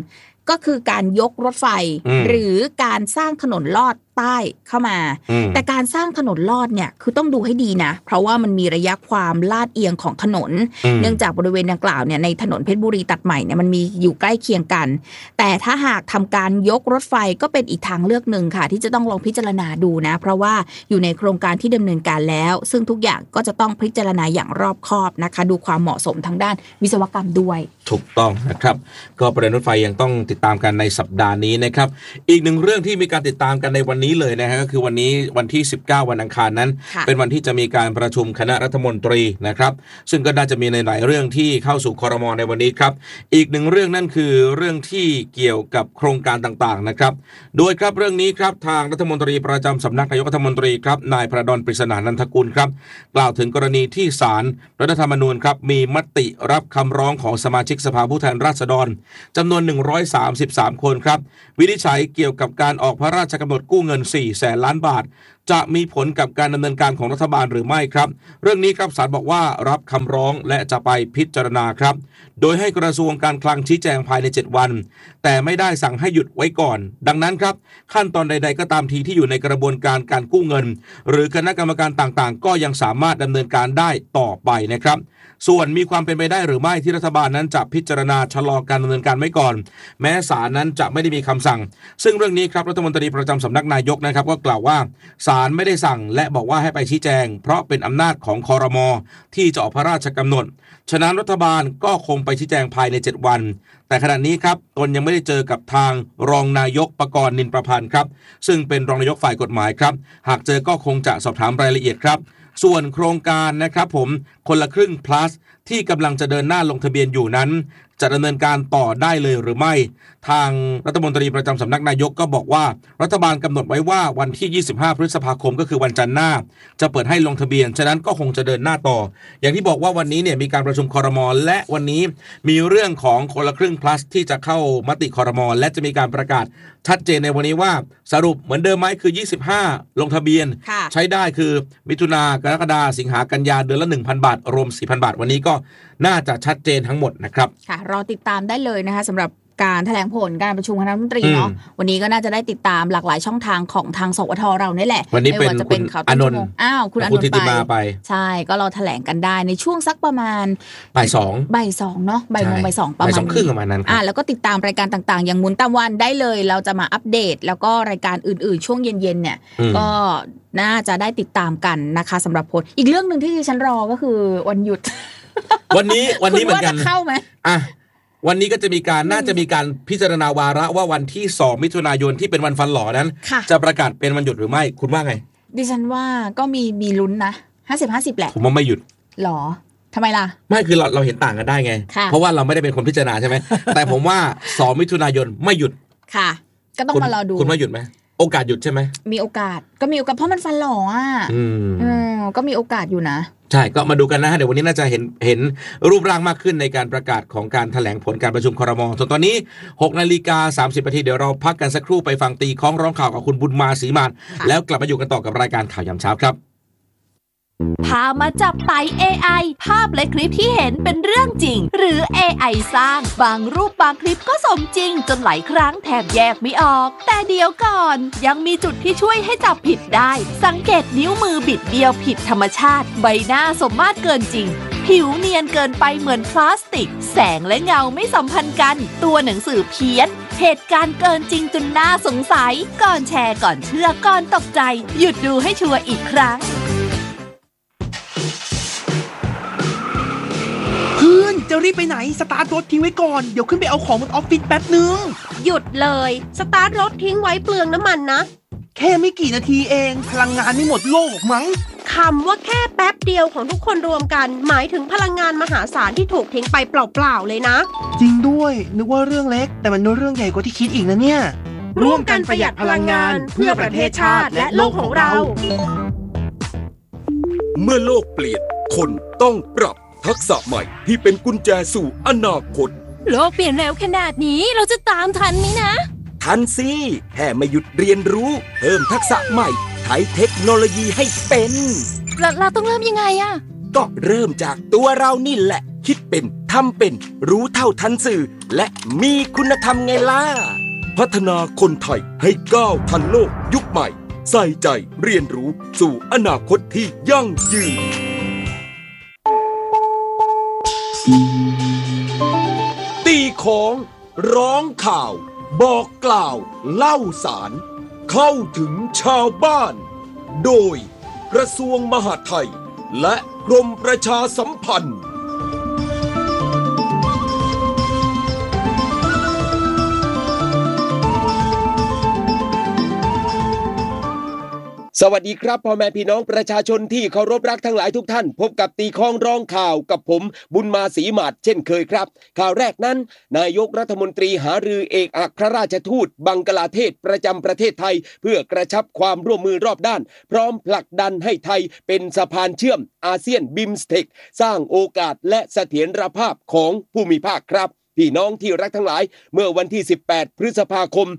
S1: 1ก็คือการยกรถไฟหรือการสร้างถนนลอดใต้เข้ามาแต่การสร้างถนนลอดเนี่ยคือต้องดูให้ดีนะเพราะว่ามันมีระยะความลาดเอียงของถนนเนื่องจากบริเวณดังกล่าวเนี่ยในถนนเพชรบุรีตัดใหม่เนี่ยมันมีอยู่ใกล้เคียงกันแต่ถ้าหากทำการยกรถไฟก็เป็นอีกทางเลือกหนึ่งค่ะที่จะต้องลองพิจารณาดูนะเพราะว่าอยู่ในโครงการที่ดำเนินการแล้วซึ่งทุกอย่างก็จะต้องพิจารณาอย่างรอบคอบนะคะดูความเหมาะสมทางด้านวิศวกรรมด้วย
S2: ถูกต้องนะครับก็ประเด็นรถไฟยังต้องติดตามกันในสัปดาห์นี้นะครับอีกหนึ่งเรื่องที่มีการติดตามกันในวันนี้เลยนะฮะก็คือวันนี้วันที่19วันอังคารนั้นเป็นวันที่จะมีการประชุมคณะรัฐมนตรีนะครับซึ่งก็น่าจะมีในหลายเรื่องที่เข้าสู่ครม.ในวันนี้ครับอีกหนึ่งเรื่องนั่นคือเรื่องที่เกี่ยวกับโครงการต่างๆนะครับโดยครับเรื่องนี้ครับทางรัฐมนตรีประจำสำนักนายกรัฐมนตรีครับนายพระดลปริศนานันทกุลครับกล่าวถึงกรณีที่ศาลรัฐธรรมนูญครับมีมติรับคำร้องของสมาชิกสภาผู้แทนราษฎรจำนวน133คนครับวินิจฉัยเกี่ยวกับการออกพระราชกำหนดกู้เงิน400,000 ล้านบาทจะมีผลกับการดำเนินการของรัฐบาลหรือไม่ครับเรื่องนี้ครับศาลบอกว่ารับคำร้องและจะไปพิจารณาครับโดยให้กระทรวงการคลังชี้แจงภายใน7วันแต่ไม่ได้สั่งให้หยุดไว้ก่อนดังนั้นครับขั้นตอนใดๆก็ตามทีที่อยู่ในกระบวนการการกู้เงินหรือคณะกรรมการต่างๆก็ยังสามารถดำเนินการได้ต่อไปนะครับส่วนมีความเป็นไปได้หรือไม่ที่รัฐบาลนั้นจะพิจารณาชะลอการดำเนินการไว้ก่อนแม้ศาลนั้นจะไม่ได้มีคำสั่งซึ่งเรื่องนี้ครับรัฐมนตรีประจำสำนักนายกนะครับก็กล่าวว่าศาลไม่ได้สั่งและบอกว่าให้ไปชี้แจงเพราะเป็นอำนาจของครม.ที่จะออกพระราชกำหนดฉะนั้นรัฐบาลก็คงไปชี้แจงภายใน7วันแต่ขณะนี้ครับตนยังไม่ได้เจอกับทางรองนายกปกรณ์นินประพันธ์ครับซึ่งเป็นรองนายกฝ่ายกฎหมายครับหากเจอก็คงจะสอบถามรายละเอียดครับส่วนโครงการนะครับผมคนละครึ่ง plus ที่กำลังจะเดินหน้าลงทะเบียนอยู่นั้นจะดำเนินการต่อได้เลยหรือไม่ทางรัฐมนตรีประจำสำนักนายกก็บอกว่ารัฐบาลกำหนดไว้ว่าวันที่25พฤษภาคมก็คือวันจันทร์หน้าจะเปิดให้ลงทะเบียนฉะนั้นก็คงจะเดินหน้าต่ออย่างที่บอกว่าวันนี้เนี่ยมีการประชุมครม.และวันนี้มีเรื่องของคนละครึ่ง plus ที่จะเข้ามติครม.และจะมีการประกาศชัดเจนในวันนี้ว่าสรุปเหมือนเดิมไหมคือ25ลงทะเบียนใช้ได้คือมิถุนากรกฎาสิงหากันยาเดือนละ 1,000 บาทรวม 4,000 บาทวันนี้ก็น่าจะชัดเจนทั้งหมดนะครับ
S1: ค่ะรอติดตามได้เลยนะคะสำหรับการแถลงผลการประชุมคณะรัฐมนตรีเนาะวันนี้ก็น่าจะได้ติดตามหลากหลายช่องทางของทางสวทเรานี่แหละ
S2: วันนี้เป็นคุณอนนท์
S1: คุณอ
S2: นนท์ไป
S1: ใช่ก็รอแถลงกันได้ในช่วงสักประมาณ
S2: บ่ายสอง
S1: เนาะบ่ายโมงบ่ายสองประมาณ
S2: ครึ่งประมาณนั้น
S1: แล้วก็ติดตามรายการต่างๆอย่างหมุนตามวันได้เลยเราจะมาอัปเดตแล้วก็รายการอื่นๆช่วงเย็นๆเนี่ยก็น่าจะได้ติดตามกันนะคะสำหรับผลอีกเรื่องนึงที่ฉันรอก็คือวันหยุด
S2: วันนี้เหมือนกัน
S1: เข้าไหม
S2: วันนี้ก็จะมีการน่าจะมีการพิจารณาวาระว่าวันที่2มิถุนายนที่เป็นวันฟันหล่อนั้นจะประกาศเป็นวันหยุดหรือไม่คุณว่าไง
S1: ดิฉันว่าก็มีลุ้นนะ50-50แหละ
S2: ผมว่าไม่หยุด
S1: หรอทำไมล่ะ
S2: ไม่คือเราเห็นต่างกันได้ไงเพราะว่าเราไม่ได้เป็นคนพิจารณาใช่ไหม แต่ผมว่า2มิถุนายนไม่หยุด
S1: ค่ะก็ต้องมารอดู
S2: คุณว่าหยุดไหมโอกาสหยุดใช่ไหม
S1: มีโอกาสเพราะมันฟันหล่อก็มีโอกาสอยู่นะ
S2: ใช่ก็มาดูกันนะฮะเดี๋ยววันนี้น่าจะเห็นรูปร่างมากขึ้นในการประกาศของการแถลงผลการประชุมครม.ส่วนตอนนี้ 6:30 น.เดี๋ยวเราพักกันสักครู่ไปฟังตีค้องร้องข่าวกับคุณบุญมาศรีมานแล้วกลับมาอยู่กันต่อกับรายการข่าวยามเช้าครับ
S3: พามาจับไต่ AI ภาพและคลิปที่เห็นเป็นเรื่องจริงหรือ AI สร้างบางรูปบางคลิปก็สมจริงจนหลายครั้งแทบแยกไม่ออกแต่เดี๋ยวก่อนยังมีจุดที่ช่วยให้จับผิดได้สังเกตนิ้วมือบิดเบี้ยวผิดธรรมชาติใบหน้าสมมาตรเกินจริงผิวเนียนเกินไปเหมือนพลาสติกแสงและเงาไม่สัมพันธ์กันตัวหนังสือเพี้ยนเหตุการณ์เกินจริงจนน่าสงสัยก่อนแชร์ก่อนเชื่อก่อนตกใจหยุดดูให้ชัวร์อีกครั้ง
S4: เพื่อนจะรีบไปไหนสตาร์ทรถทิ้งไว้ก่อนเดี๋ยวขึ้นไปเอาของบนออฟฟิศแป๊บนึง
S5: หยุดเลยสตาร์ทรถทิ้งไว้เปลืองน้ำมันนะ
S4: แค่ไม่กี่นาทีเองพลังงานไม่หมดโลกมั้ง
S5: คำว่าแค่แป๊บเดียวของทุกคนรวมกันหมายถึงพลังงานมหาศาลที่ถูกทิ้งไปเปล่าๆเลยนะ
S4: จริงด้วยนึกว่าเรื่องเล็กแต่มันเรื่องใหญ่กว่าที่คิดอีกนะเนี่ย
S5: ร่วมกันประหยัดพลังงานเพื่อประเทศชาติและโลกของเรา
S6: เมื่อโลกเปลี่ยนคนต้องปรับทักษะใหม่ที่เป็นกุญแจสู่อนาคต
S3: โลกเปลี่ยนเร็วขนาดนี้เราจะตามทันไหมนะ
S6: ทันสิแค่ไม่หยุดเรียนรู้เพิ่มทักษะใหม่ใช้เทคโนโลยีให้เป็น
S3: เราต้องเริ่มยังไงอะ
S6: ก็เริ่มจากตัวเรานี่แหละคิดเป็นทำเป็นรู้เท่าทันสื่อและมีคุณธรรมไงล่ะพัฒนาคนไทยให้ก้าวทันโลกยุคใหม่ใส่ใจเรียนรู้สู่อนาคตที่ยั่งยืนตีของร้องข่าวบอกกล่าวเล่าสารเข้าถึงชาวบ้านโดยกระทรวงมหาดไทยและกรมประชาสัมพันธ์
S7: สวัสดีครับพ่อแม่พี่น้องประชาชนที่เคารพรักทั้งหลายทุกท่านพบกับตีค้องร้องข่าวกับผมบุญมาศรีหมาดเช่นเคยครับข่าวแรกนั้นนายกรัฐมนตรีหารือเอกอัครราชทูตบังกลาเทศประจำประเทศไทยเพื่อกระชับความร่วมมือรอบด้านพร้อมผลักดันให้ไทยเป็นสะพานเชื่อมอาเซียนบิมสเทคสร้างโอกาสและเสถียรภาพของภูมิภาคครับพี่น้องที่รักทั้งหลายเมื่อวันที่18พฤษภาคม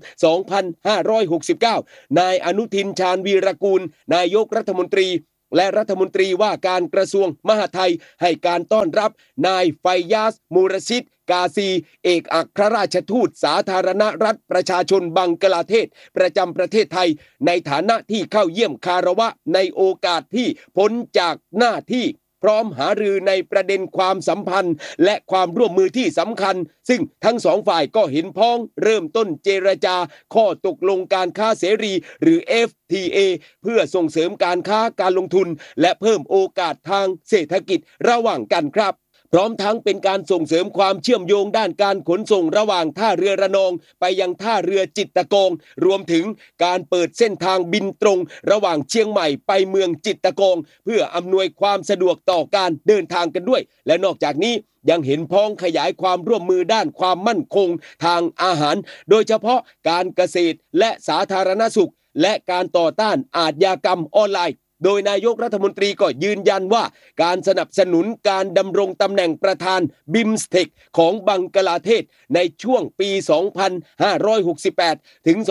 S7: 2569นายอนุทินชาญวีรกูลนายกรัฐมนตรีและรัฐมนตรีว่าการกระทรวงมหาดไทยให้การต้อนรับนายไฟยาสมูรชิดกาซีเอกอัครราชทูตสาธารณรัฐประชาชนบังกลาเทศประจำประเทศไทยในฐานะที่เข้าเยี่ยมคารวะในโอกาสที่พ้นจากหน้าที่พร้อมหารือในประเด็นความสัมพันธ์และความร่วมมือที่สำคัญซึ่งทั้งสองฝ่ายก็เห็นพ้องเริ่มต้นเจรจาข้อตกลงการค้าเสรีหรือ FTA เพื่อส่งเสริมการค้าการลงทุนและเพิ่มโอกาสทางเศรษฐกิจระหว่างกันครับพร้อมทั้งเป็นการส่งเสริมความเชื่อมโยงด้านการขนส่งระหว่างท่าเรือระนองไปยังท่าเรือจิตรกงรวมถึงการเปิดเส้นทางบินตรงระหว่างเชียงใหม่ไปเมืองจิตรกงเพื่ออำนวยความสะดวกต่อการเดินทางกันด้วยและนอกจากนี้ยังเห็นพ้องขยายความร่วมมือด้านความมั่นคงทางอาหารโดยเฉพาะการเกษตรและสาธารณสุขและการต่อต้านอาชญากรรมออนไลน์โดยนายกรัฐมนตรีก็ยืนยันว่าการสนับสนุนการดำรงตำแหน่งประธานบิมสเทคของบังกลาเทศในช่วงปี 2568 ถึง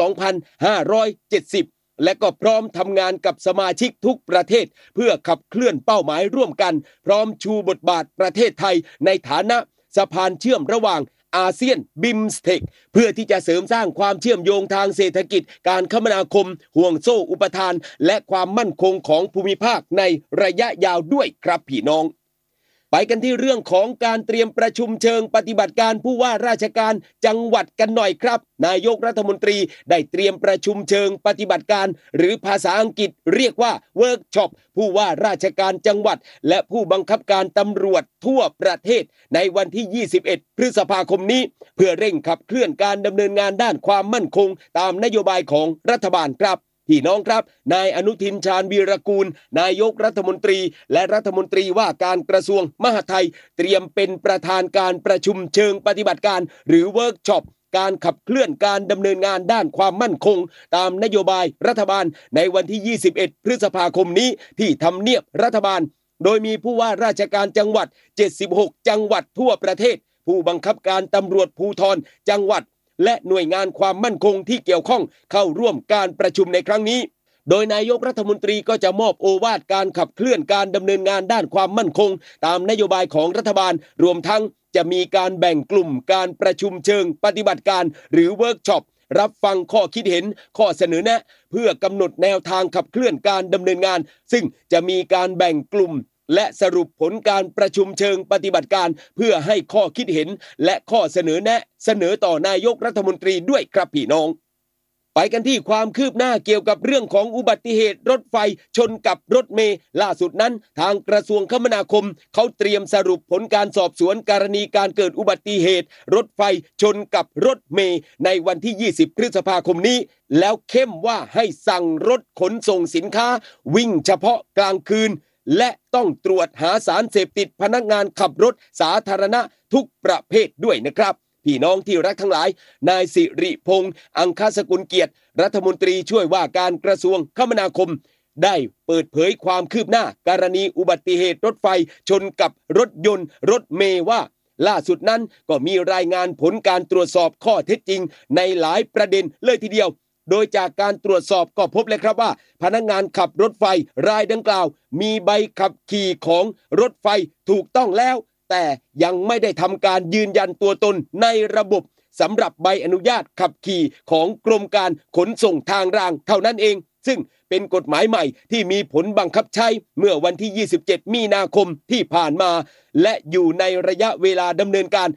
S7: 2570 และก็พร้อมทำงานกับสมาชิกทุกประเทศเพื่อขับเคลื่อนเป้าหมายร่วมกันพร้อมชูบทบาทประเทศไทยในฐานะสะพานเชื่อมระหว่างอาเซียนบิมสเทคเพื่อที่จะเสริมสร้างความเชื่อมโยงทางเศรษฐกิจการคมนาคมห่วงโซ่อุปทานและความมั่นคงของภูมิภาคในระยะยาวด้วยครับพี่น้องไปกันที่เรื่องของการเตรียมประชุมเชิงปฏิบัติการผู้ว่าราชการจังหวัดกันหน่อยครับนายกรัฐมนตรีได้เตรียมประชุมเชิงปฏิบัติการหรือภาษาอังกฤษเรียกว่าเวิร์กช็อปผู้ว่าราชการจังหวัดและผู้บังคับการตำรวจทั่วประเทศในวันที่ 21 พฤษภาคมนี้เพื่อเร่งขับเคลื่อนการดำเนินงานด้านความมั่นคงตามนโยบายของรัฐบาลครับพี่น้องครับนายอนุทินชาญวีรกูลนายกรัฐมนตรีและรัฐมนตรีว่าการกระทรวงมหาดไทยเตรียมเป็นประธานการประชุมเชิงปฏิบัติการหรือเวิร์กช็อปการขับเคลื่อนการดำเนินงานด้านความมั่นคงตามนโยบายรัฐบาลในวันที่ 21 พฤษภาคมนี้ที่ทำเนียบรัฐบาลโดยมีผู้ว่าราชการจังหวัด76จังหวัดทั่วประเทศผู้บังคับการตำรวจภูธรจังหวัดและหน่วยงานความมั่นคงที่เกี่ยวข้องเข้าร่วมการประชุมในครั้งนี้โดยนายกรัฐมนตรีก็จะมอบโอวาทการขับเคลื่อนการดำเนินงานด้านความมั่นคงตามนโยบายของรัฐบาลรวมทั้งจะมีการแบ่งกลุ่มการประชุมเชิงปฏิบัติการหรือเวิร์กช็อปรับฟังข้อคิดเห็นข้อเสนอแนะเพื่อกำหนดแนวทางขับเคลื่อนการดำเนินงานซึ่งจะมีการแบ่งกลุ่มและสรุปผลการประชุมเชิงปฏิบัติการเพื่อให้ข้อคิดเห็นและข้อเสนอแนะเสนอต่อนายกรัฐมนตรีด้วยครับพี่น้องไปกันที่ความคืบหน้าเกี่ยวกับเรื่องของอุบัติเหตุรถไฟชนกับรถเมล์ล่าสุดนั้นทางกระทรวงคมนาคมเขาเตรียมสรุปผลการสอบสวนกรณีการเกิดอุบัติเหตุรถไฟชนกับรถเมล์ในวันที่ 20 พฤษภาคมนี้แล้วเข้มว่าให้สั่งรถขนส่งสินค้าวิ่งเฉพาะกลางคืนและต้องตรวจหาสารเสพติดพนักงานขับรถสาธารณะทุกประเภทด้วยนะครับพี่น้องที่รักทั้งหลายนายสิริพงษ์อังคสกุลเกียรติรัฐมนตรีช่วยว่าการกระทรวงคมนาคมได้เปิดเผยความคืบหน้ากรณีอุบัติเหตุรถไฟชนกับรถยนต์รถเมล์ว่าล่าสุดนั้นก็มีรายงานผลการตรวจสอบข้อเท็จจริงในหลายประเด็นเลยทีเดียวโดยจากการตรวจสอบก็พบเลยครับว่าพนักงานขับรถไฟรายดังกล่าวมีใบขับขี่ของรถไฟถูกต้องแล้วแต่ยังไม่ได้ทำการยืนยันตัวตนในระบบสำหรับใบอนุญาตขับขี่ของกรมการขนส่งทางรางเท่านั้นเองซึ่งเป็นกฎหมายใหม่ที่มีผลบังคับใช้เมื่อวันที่ 27 มีนาคมที่ผ่านมาและอยู่ในระยะเวลาดำเนินการ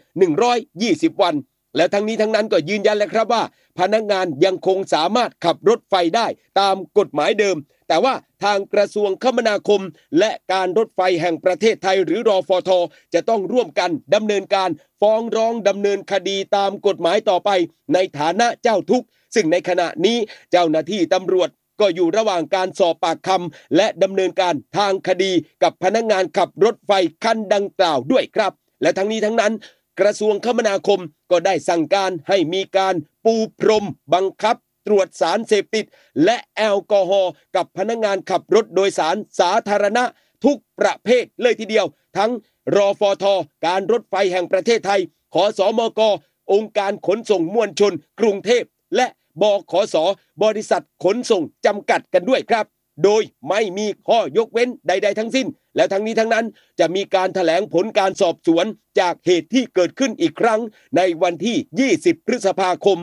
S7: 120 วันแล้วทั้งนี้ทั้งนั้นก็ยืนยันแล้วครับว่าพนักงานยังคงสามารถขับรถไฟได้ตามกฎหมายเดิมแต่ว่าทางกระทรวงคมนาคมและการรถไฟแห่งประเทศไทยหรือรฟท.จะต้องร่วมกันดำเนินการฟ้องร้องดำเนินคดีตามกฎหมายต่อไปในฐานะเจ้าทุกข์ซึ่งในขณะนี้เจ้าหน้าที่ตำรวจก็อยู่ระหว่างการสอบปากคำและดำเนินการทางคดีกับพนักงานขับรถไฟคันดังกล่าวด้วยครับและทั้งนี้ทั้งนั้นกระทรวงคมนาคมก็ได้สั่งการให้มีการปูพรมบังคับตรวจสารเสพติดและแอลกอฮอล์กับพนักงานขับรถโดยสารสาธารณะทุกประเภทเลยทีเดียวทั้งรฟท.การรถไฟแห่งประเทศไทยขสมกองค์การขนส่งมวลชนกรุงเทพและบขสบริษัทขนส่งจำกัดกันด้วยครับโดยไม่มีข้อยกเว้นใดๆทั้งสิ้นและทั้งนี้ทั้งนั้นจะมีการแถลงผลการสอบสวนจากเหตุที่เกิดขึ้นอีกครั้งในวันที่20พฤษภาคม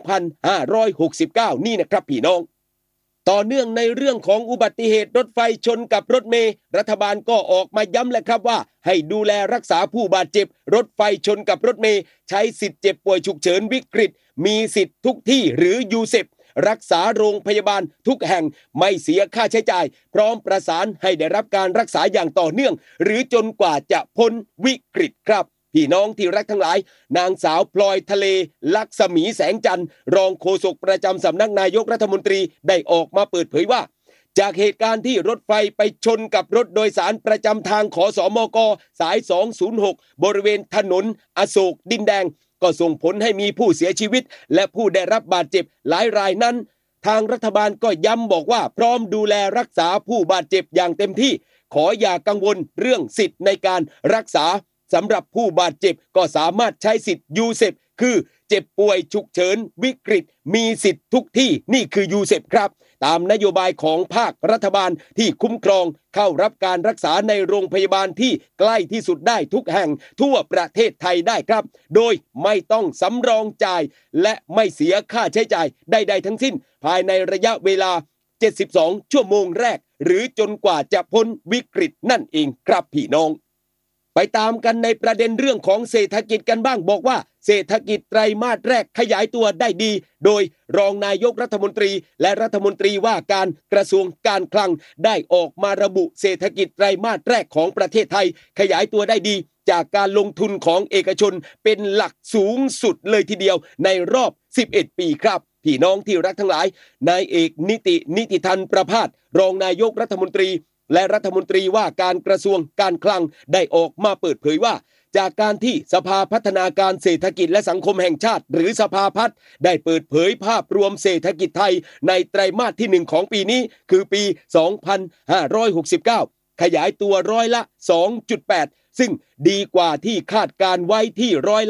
S7: 2569นี่นะครับพี่น้องต่อเนื่องในเรื่องของอุบัติเหตุรถไฟชนกับรถเมล์รัฐบาลก็ออกมาย้ำแล้วครับว่าให้ดูแลรักษาผู้บาดเจ็บรถไฟชนกับรถเมล์ใช้สิทธิ์เจ็บป่วยฉุกเฉินวิกฤตมีสิทธิ์ทุกที่หรือยูเซปรักษาโรงพยาบาลทุกแห่งไม่เสียค่าใช้จ่ายพร้อมประสานให้ได้รับการรักษาอย่างต่อเนื่องหรือจนกว่าจะพ้นวิกฤตครับพี่น้องที่รักทั้งหลายนางสาวพลอยทะเลลักษมีแสงจันทร์รองโฆษกประจำสำนักนายกรัฐมนตรีได้ออกมาเปิดเผยว่าจากเหตุการณ์ที่รถไฟไปชนกับรถโดยสารประจำทางขสมกสาย206บริเวณถนนอโศกดินแดงก็ส่งผลให้มีผู้เสียชีวิตและผู้ได้รับบาดเจ็บหลายรายนั้นทางรัฐบาลก็ย้ำบอกว่าพร้อมดูแลรักษาผู้บาดเจ็บอย่างเต็มที่ขออย่ากังวลเรื่องสิทธิ์ในการรักษาสำหรับผู้บาดเจ็บก็สามารถใช้สิทธิ์ยูเซปคือเจ็บป่วยฉุกเฉินวิกฤตมีสิทธิ์ทุกที่นี่คือยูเซปครับตามนโยบายของภาครัฐบาลที่คุ้มครองเข้ารับการรักษาในโรงพยาบาลที่ใกล้ที่สุดได้ทุกแห่งทั่วประเทศไทยได้ครับโดยไม่ต้องสำรองจ่ายและไม่เสียค่าใช้จ่ายใดๆทั้งสิ้นภายในระยะเวลา72ชั่วโมงแรกหรือจนกว่าจะพ้นวิกฤตนั่นเองครับพี่น้องไปตามกันในประเด็นเรื่องของเศรษฐกิจกันบ้างบอกว่าเศรษฐกิจไตรมาสแรกขยายตัวได้ดีโดยรองนายกรัฐมนตรีและรัฐมนตรีว่าการกระทรวงการคลังได้ออกมาระบุเศรษฐกิจไตรมาสแรกของประเทศไทยขยายตัวได้ดีจากการลงทุนของเอกชนเป็นหลักสูงสุดเลยทีเดียวในรอบ11ปีครับพี่น้องที่รักทั้งหลายนายเอกนิติธรรมประภาสรองนายกรัฐมนตรีและรัฐมนตรีว่าการกระทรวงการคลังได้ออกมาเปิดเผยว่าจากการที่สภาพัฒนาการเศรษฐกิจและสังคมแห่งชาติหรือสภาพัฒน์ได้เปิดเผยภาพรวมเศรษฐกิจไทยในไตรมาสที่1ของปีนี้คือปี2569ขยายตัวร้อยละ 2.8 ซึ่งดีกว่าที่คาดการไว้ที่ร้อยละ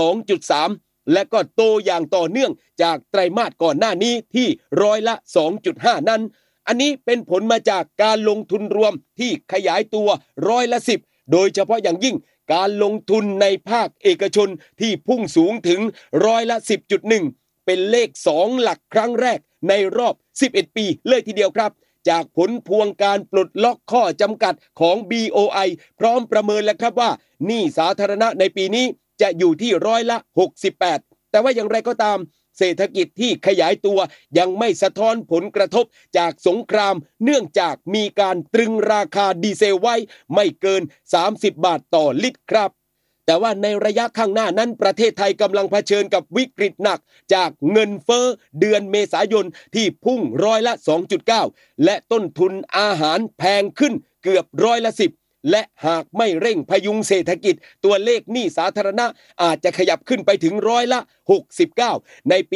S7: 2.3 และก็โตอย่างต่อเนื่องจากไตรมาสก่อนหน้านี้ที่ร้อยละ 2.5 นั้นอันนี้เป็นผลมาจากการลงทุนรวมที่ขยายตัวร้อยละ 10โดยเฉพาะอย่างยิ่งการลงทุนในภาคเอกชนที่พุ่งสูงถึงร้อยละ 10.1 เป็นเลข2หลักครั้งแรกในรอบ11ปีเลยทีเดียวครับจากผลพวงการปลดล็อกข้อจำกัดของ BOI พร้อมประเมินแล้วครับว่าหนี้สาธารณะในปีนี้จะอยู่ที่ร้อยละ 68แต่ว่าอย่างไรก็ตามเศรษฐกิจที่ขยายตัวยังไม่สะท้อนผลกระทบจากสงครามเนื่องจากมีการตรึงราคาดีเซลไว้ไม่เกิน30 บาทต่อลิตรครับแต่ว่าในระยะข้างหน้านั้นประเทศไทยกำลังเผชิญกับวิกฤตหนักจากเงินเฟ้อเดือนเมษายนที่พุ่งร้อยละ 2.9 และต้นทุนอาหารแพงขึ้นเกือบร้อยละ 10และหากไม่เร่งพยุงเศรษฐกิจตัวเลขหนี้สาธารณะอาจจะขยับขึ้นไปถึงร้อยละ 69 ในปี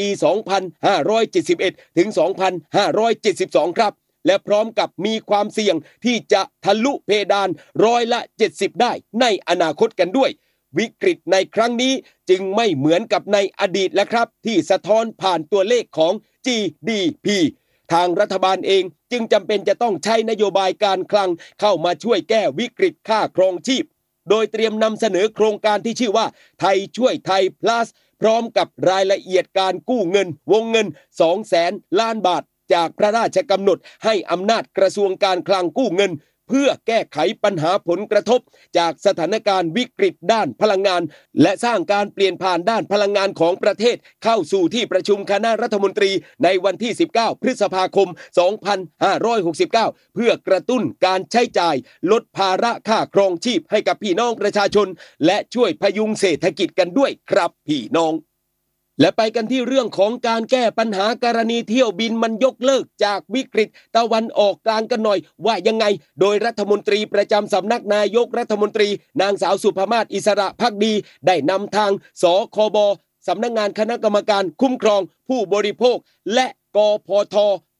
S7: 2571 ถึง 2572 ครับและพร้อมกับมีความเสี่ยงที่จะทะลุเพดานร้อยละ 70 ได้ในอนาคตกันด้วยวิกฤตในครั้งนี้จึงไม่เหมือนกับในอดีตแล้วครับที่สะท้อนผ่านตัวเลขของ GDPทางรัฐบาลเองจึงจำเป็นจะต้องใช้นโยบายการคลังเข้ามาช่วยแก้วิกฤตค่าครองชีพโดยเตรียมนำเสนอโครงการที่ชื่อว่าไทยช่วยไทย plus พร้อมกับรายละเอียดการกู้เงินวงเงิน 200,000 ล้านบาทจากพระราชกำหนดให้อำนาจกระทรวงการคลังกู้เงินเพื่อแก้ไขปัญหาผลกระทบจากสถานการณ์วิกฤตด้านพลังงานและสร้างการเปลี่ยนผ่านด้านพลังงานของประเทศเข้าสู่ที่ประชุมคณะรัฐมนตรีในวันที่19พฤษภาคม2569เพื่อกระตุ้นการใช้จ่ายลดภาระค่าครองชีพให้กับพี่น้องประชาชนและช่วยพยุงเศรษฐกิจกันด้วยครับพี่น้องและไปกันที่เรื่องของการแก้ปัญหากรณีเที่ยวบินมันยกเลิกจากวิกฤตตะวันออกกลางกันหน่อยว่ายังไงโดยรัฐมนตรีประจำสำนักนายกรัฐมนตรีนางสาวสุภมาศอิสระภักดีได้นำทางสคบสำนักงานคณะกรรมการคุ้มครองผู้บริโภคและกพท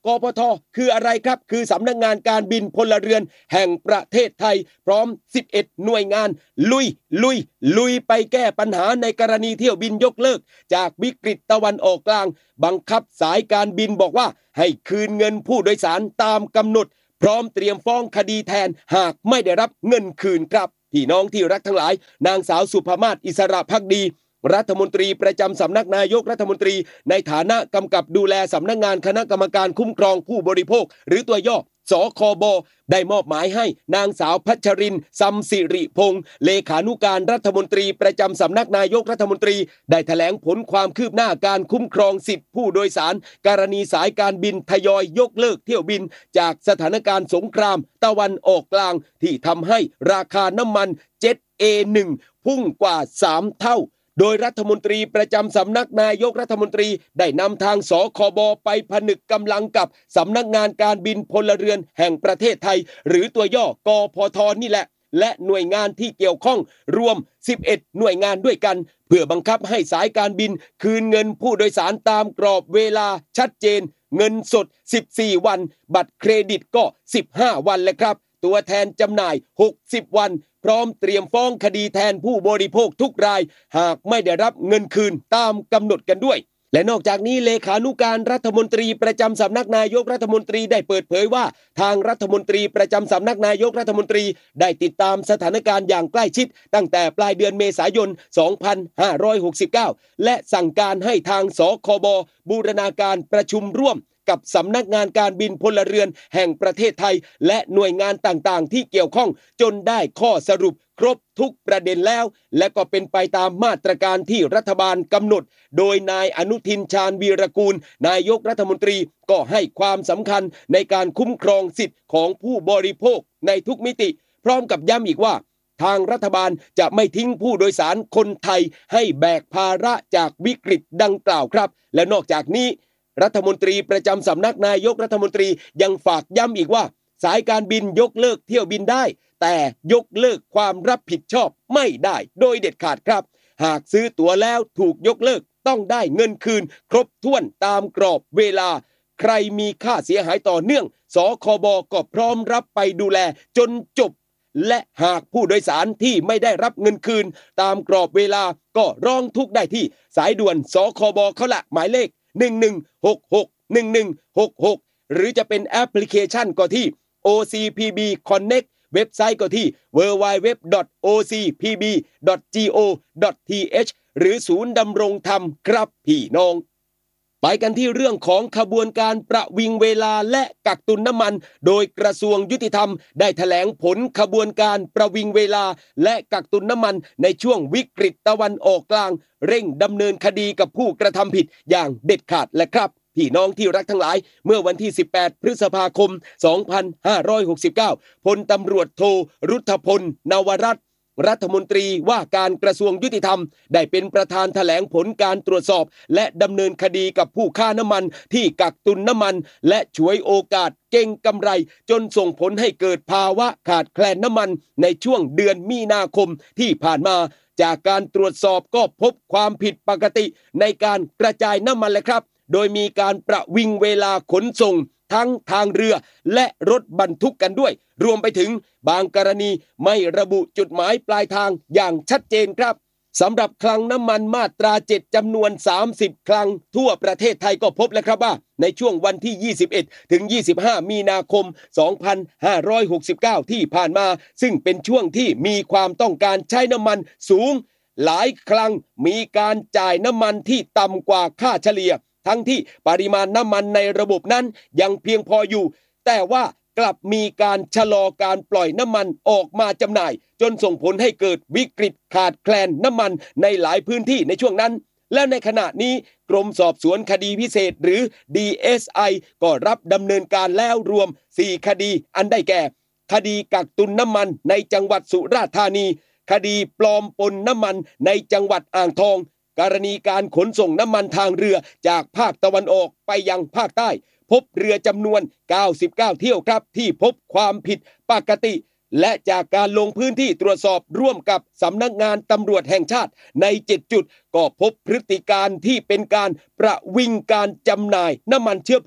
S7: กพท.คืออะไรครับคือสำนักงานการบินพลเรือนแห่งประเทศไทยพร้อม11หน่วยงานลุยไปแก้ปัญหาในกรณีเที่ยวบินยกเลิกจากวิกฤตตะวันออกกลางบังคับสายการบินบอกว่าให้คืนเงินผู้โดยสารตามกำหนดพร้อมเตรียมฟ้องคดีแทนหากไม่ได้รับเงินคืนครับพี่น้องที่รักทั้งหลายนางสาวสุภมาศอิสระภักดีรัฐมนตรีประจำสำนักนายกรัฐมนตรีในฐานะกำกับดูแลสำนักงานคณะกรรมการคุ้มครองผู้บริโภคหรือตัวย่อสคบได้มอบหมายให้นางสาวพัชรินทร์ซัมสิริพงษ์เลขานุการรัฐมนตรีประจำสำนักนายกรัฐมนตรีได้แถลงผลความคืบหน้าการคุ้มครองสิทธิผู้โดยสารกรณีสายการบินทยอยยกเลิกเที่ยวบินจากสถานการณ์สงครามตะวันออกกลางที่ทำให้ราคาน้ำมันเจ็ต A1 พุ่งกว่า3เท่าโดยรัฐมนตรีประจำสำนักนายกรัฐมนตรีได้นำทางสคบไปผนึกกำลังกับสำนักงานการบินพลเรือนแห่งประเทศไทยหรือตัวย่อกพท.นี่แหละและหน่วยงานที่เกี่ยวข้องรวม11หน่วยงานด้วยกันเพื่อบังคับให้สายการบินคืนเงินผู้โดยสารตามกรอบเวลาชัดเจนเงินสด14วันบัตรเครดิตก็15วันและครับตัวแทนจำหน่าย60วันพร้อมเตรียมฟ้องคดีแทนผู้บริโภคทุกรายหากไม่ได้รับเงินคืนตามกำหนดกันด้วยและนอกจากนี้เลขานุการรัฐมนตรีประจำสำนักนายกรัฐมนตรีได้เปิดเผยว่าทางรัฐมนตรีประจำสำนักนายกรัฐมนตรีได้ติดตามสถานการณ์อย่างใกล้ชิดตั้งแต่ปลายเดือนเมษายน 2569 และสั่งการให้ทางสคบบูรณาการประชุมร่วมกับสำนักงานการบินพลเรือนแห่งประเทศไทยและหน่วยงานต่างๆที่เกี่ยวข้องจนได้ข้อสรุปครบทุกประเด็นแล้วและก็เป็นไปตามมาตรการที่รัฐบาลกำหนดโดยนายอนุทินชาญวีรกูลนายกรัฐมนตรีก็ให้ความสำคัญในการคุ้มครองสิทธิ์ของผู้บริโภคในทุกมิติพร้อมกับย้ำอีกว่าทางรัฐบาลจะไม่ทิ้งผู้โดยสารคนไทยให้แบกภาระจากวิกฤตดังกล่าวครับและนอกจากนี้รัฐมนตรีประจำสำนักนายกรัฐมนตรียังฝากย้ำอีกว่าสายการบินยกเลิกเที่ยวบินได้แต่ยกเลิกความรับผิดชอบไม่ได้โดยเด็ดขาดครับหากซื้อตั๋วแล้วถูกยกเลิกต้องได้เงินคืนครบถ้วนตามกรอบเวลาใครมีค่าเสียหายต่อเนื่องสคบก็พร้อมรับไปดูแลจนจบและหากผู้โดยสารที่ไม่ได้รับเงินคืนตามกรอบเวลาก็ร้องทุกข์ได้ที่สายด่วนสคบเขาละหมายเลข1166 หรือจะเป็นแอปพลิเคชันก็ที่ OCPB Connect เว็บไซต์ก็ที่ www.ocpb.go.th หรือศูนย์ดำรงธรรมครับพี่น้องไปกันที่เรื่องของขบวนการประวิงเวลาและกักตุนน้ำมันโดยกระทรวงยุติธรรมได้แถลงผลขบวนการประวิงเวลาและกักตุนน้ำมันในช่วงวิกฤตตะวันออกกลางเร่งดำเนินคดีกับผู้กระทำผิดอย่างเด็ดขาดและครับพี่น้องที่รักทั้งหลายเมื่อวันที่18พฤษภาคม2569พลตำรวจโทรุทธพลนวรัตน์รัฐมนตรีว่าการกระทรวงยุติธรรมได้เป็นประธานแถลงผลการตรวจสอบและดำเนินคดีกับผู้ค้าน้ำมันที่กักตุนน้ำมันและฉวยโอกาสเก็งกำไรจนส่งผลให้เกิดภาวะขาดแคลนน้ำมันในช่วงเดือนมีนาคมที่ผ่านมาจากการตรวจสอบก็พบความผิดปกติในการกระจายน้ำมันเลยครับโดยมีการประวิงเวลาขนส่งทั้งทางเรือและรถบรรทุกกันด้วยรวมไปถึงบางกรณีไม่ระบุจุดหมายปลายทางอย่างชัดเจนครับสำหรับคลังน้ำมันมาตรา7จำนวน30คลังทั่วประเทศไทยก็พบแล้วครับว่าในช่วงวันที่21ถึง25มีนาคม2569ที่ผ่านมาซึ่งเป็นช่วงที่มีความต้องการใช้น้ำมันสูงหลายครั้งมีการจ่ายน้ำมันที่ต่ำกว่าค่าเฉลี่ยทั้งที่ปริมาณน้ำมันในระบบนั้นยังเพียงพออยู่แต่ว่ากลับมีการชะลอการปล่อยน้ำมันออกมาจำหน่ายจนส่งผลให้เกิดวิกฤตขาดแคลนน้ำมันในหลายพื้นที่ในช่วงนั้นและในขณะนี้กรมสอบสวนคดีพิเศษหรือ DSI ก็รับดำเนินการแล้วรวม4คดีอันได้แก่คดีกักตุนน้ำมันในจังหวัดสุราษฎร์ธานีคดีปลอมปนน้ำมันในจังหวัดอ่างทองกรณีการขนส่งน้ำมันทางเรือจากภาคตะวันออกไปยังภาคใต้พบเรือจำนวน99เที่ยวครับที่พบความผิดปกติและจากการลงพื้นที่ตรวจสอบร่วมกับสำนักงานตำรวจแห่งชาติใน7จุดก็พบพฤติการที่เป็นการประวิงการจำหน่ายน้ำมันเชื้อเพลิง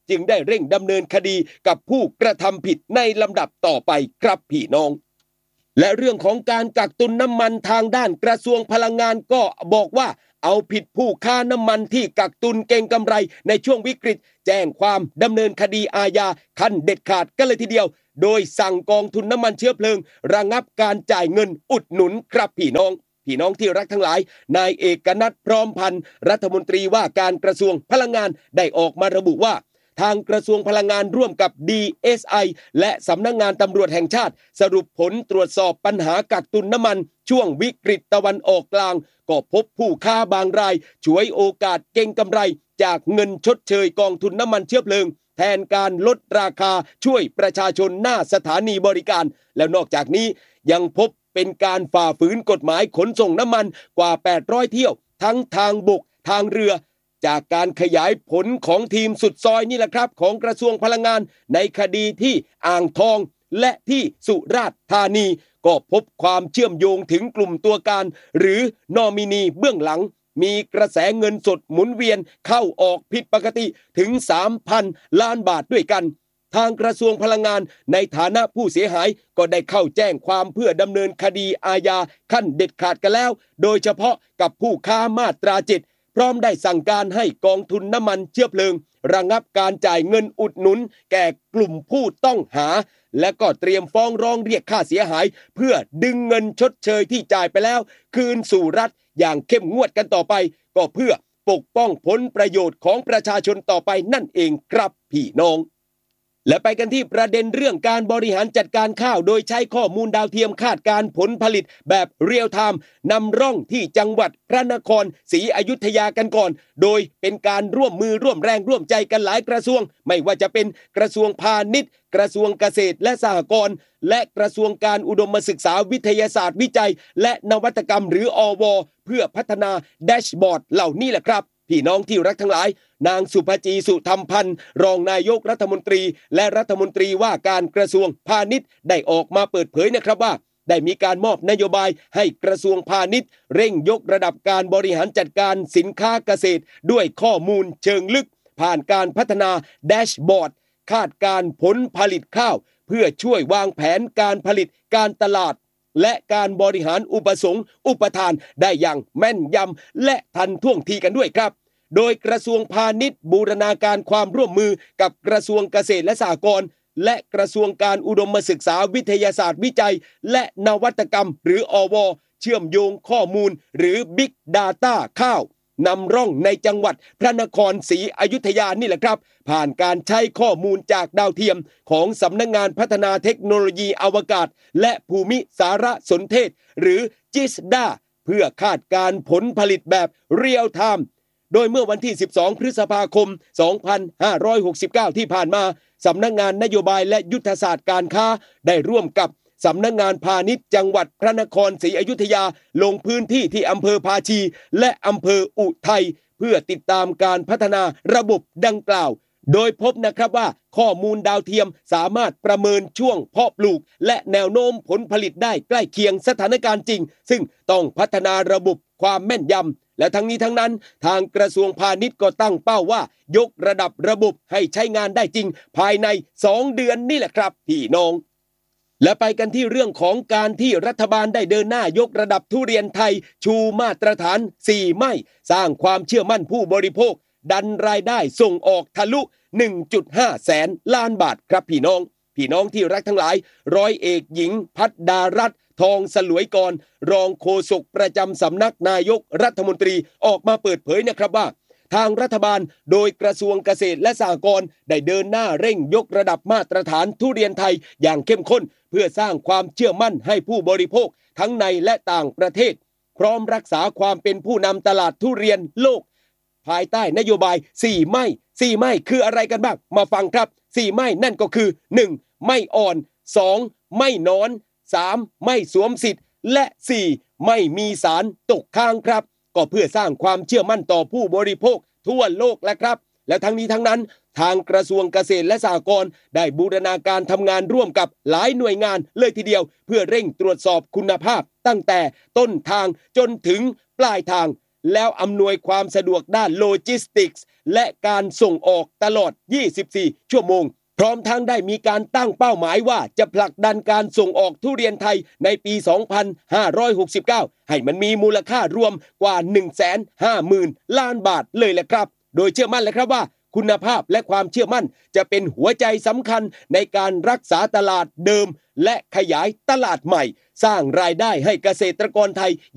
S7: จึงได้เร่งดำเนินคดีกับผู้กระทำผิดในลำดับต่อไปครับพี่น้องและเรื่องของการกักตุนน้ำมันทางด้านกระทรวงพลังงานก็บอกว่าเอาผิดผู้ค้าน้ำมันที่กักตุนเก็งกำไรในช่วงวิกฤตแจ้งความดำเนินคดีอาญาขั้นเด็ดขาดกันเลยทีเดียวโดยสั่งกองทุนน้ำมันเชื้อเพลิงระงับการจ่ายเงินอุดหนุนครับพี่น้องที่รักทั้งหลายนายเอกนัทพร้อมพันธ์รัฐมนตรีว่าการกระทรวงพลังงานได้ออกมาระบุว่าทางกระทรวงพลังงานร่วมกับ DSI และสำนักงานตำรวจแห่งชาติสรุปผลตรวจสอบปัญหากักตุนน้ำมันช่วงวิกฤตตะวันออกกลางก็พบผู้ค้าบางรายฉวยโอกาสเก็งกำไรจากเงินชดเชยกองทุนน้ำมันเชื้อเพลิงแทนการลดราคาช่วยประชาชนหน้าสถานีบริการแล้วนอกจากนี้ยังพบเป็นการฝ่าฝืนกฎหมายขนส่งน้ำมันกว่า800เที่ยวทั้งทางบกทางเรือจากการขยายผลของทีมสุดซอยนี่แหละครับของกระทรวงพลังงานในคดีที่อ่างทองและที่สุราษฎร์ธานีก็พบความเชื่อมโยงถึงกลุ่มตัวการหรือนอมินีเบื้องหลังมีกระแสเงินสดหมุนเวียนเข้าออกผิดปกติถึง 3,000 ล้านบาทด้วยกันทางกระทรวงพลังงานในฐานะผู้เสียหายก็ได้เข้าแจ้งความเพื่อดำเนินคดีอาญาขั้นเด็ดขาดกันแล้วโดยเฉพาะกับผู้ค้ามาตรา7พร้อมได้สั่งการให้กองทุนน้ำมันเชื้อเพลิงระงับการจ่ายเงินอุดหนุนแก่กลุ่มผู้ต้องหาและก็เตรียมฟ้องร้องเรียกค่าเสียหายเพื่อดึงเงินชดเชยที่จ่ายไปแล้วคืนสู่รัฐอย่างเข้มงวดกันต่อไปก็เพื่อปกป้องผลประโยชน์ของประชาชนต่อไปนั่นเองครับพี่น้องและไปกันที่ประเด็นเรื่องการบริหารจัดการข้าวโดยใช้ข้อมูลดาวเทียมคาดการผลผลิตแบบเรียลไทม์นำร่องที่จังหวัดพระนครศรีอยุธยากันก่อนโดยเป็นการร่วมมือร่วมแรงร่วมใจกันหลายกระทรวงไม่ว่าจะเป็นกระทรวงพาณิชย์กระทรวงเกษตรและสหกรณ์และกระทรวงการอุดมศึกษาวิทยาศาสตร์วิจัยและนวัตกรรมหรืออว.เพื่อพัฒนาแดชบอร์ดเหล่านี้แหละครับพี่น้องที่รักทั้งหลายนางสุภจีสุธรรมพันธ์รองนายกรัฐมนตรีและรัฐมนตรีว่าการกระทรวงพาณิชย์ได้ออกมาเปิดเผยนะครับว่าได้มีการมอบนโยบายให้กระทรวงพาณิชย์เร่งยกระดับการบริหารจัดการสินค้าเกษตรด้วยข้อมูลเชิงลึกผ่านการพัฒนาแดชบอร์ดคาดการผลผลิตข้าวเพื่อช่วยวางแผนการผลิตการตลาดและการบริหารอุปสงค์อุปทานได้อย่างแม่นยำและทันท่วงทีกันด้วยครับโดยกระทรวงพาณิชย์บูรณาการความร่วมมือกับกระทรวงเกษตรและสหกรณ์และกระทรวงการอุดมศึกษาวิทยาศาสตร์วิจัยและนวัตกรรมหรืออว.เชื่อมโยงข้อมูลหรือ Big Data ข้าวนำร่องในจังหวัดพระนครศรีอยุธยานี่แหละครับผ่านการใช้ข้อมูลจากดาวเทียมของสำนักงานพัฒนาเทคโนโลยีอวกาศและภูมิสารสนเทศหรือ GISDA เพื่อคาดการผลผลิตแบบเรียลไทม์โดยเมื่อวันที่12พฤษภาคม2569ที่ผ่านมาสำนักงานนโยบายและยุทธศาสตร์การค้าได้ร่วมกับสำนักงานพาณิชย์จังหวัดพระนครศรีอยุธยาลงพื้นที่ที่อำเภอภาชีและอำเภออุทัยเพื่อติดตามการพัฒนาระบบดังกล่าวโดยพบนะครับว่าข้อมูลดาวเทียมสามารถประเมินช่วงเพาะปลูกและแนวโน้มผลผลิตได้ใกล้เคียงสถานการณ์จริงซึ่งต้องพัฒนาระบบความแม่นยำและทั้งนี้ทั้งนั้นทางกระทรวงพาณิชย์ก็ตั้งเป้าว่ายกระดับระบบให้ใช้งานได้จริงภายใน2 เดือนนี่แหละครับพี่น้องและไปกันที่เรื่องของการที่รัฐบาลได้เดินหน้ายกระดับทุเรียนไทยชูมาตรฐาน4ไม่สร้างความเชื่อมั่นผู้บริโภคดันรายได้ส่งออกทะลุ 1.5 แสนล้านบาทครับพี่น้องที่รักทั้งหลายร้อยเอกหญิงพัฒดารัตน์ทองสลวยกรรองโฆษกประจำสำนักนายกรัฐมนตรีออกมาเปิดเผยนะครับว่าทางรัฐบาลโดยกระทรวงเกษตรและสหกรณ์ได้เดินหน้าเร่งยกระดับมาตรฐานทุเรียนไทยอย่างเข้มข้นเพื่อสร้างความเชื่อมั่นให้ผู้บริโภคทั้งในและต่างประเทศพร้อมรักษาความเป็นผู้นำตลาดทุเรียนโลกภายใต้นโยบาย4ไม่คืออะไรกันบ้างมาฟังครับ4ไม่นั่นก็คือ1ไม่อ่อน2ไม่นอน3ไม่สวมสิทธิ์และ4ไม่มีสารตกค้างครับก็เพื่อสร้างความเชื่อมั่นต่อผู้บริโภคทั่วโลกแล้วครับและทั้งนี้ทั้งนั้นทางกระทรวงเกษตรและสหกรณ์ได้บูรณาการทำงานร่วมกับหลายหน่วยงานเลยทีเดียวเพื่อเร่งตรวจสอบคุณภาพตั้งแต่ต้นทางจนถึงปลายทางแล้วอำนวยความสะดวกด้านโลจิสติกส์และการส่งออกตลอด 24 ชั่วโมงพร้อมทั้งได้มีการตั้งเป้าหมายว่าจะผลักดันการส่งออกทุเรียนไทยในปี 2569 ให้มันมีมูลค่ารวมกว่า 150,000 ล้านบาทเลยแหละครับโดยเชื่อมั่นเลยครับว่าคุณภาพและความเชื่อมั่นจะเป็นหัวใจสำคัญในการรักษาตลาดเดิมและขยายตลาดใหม่สร้างรายได้ให้เกษตรกรไทย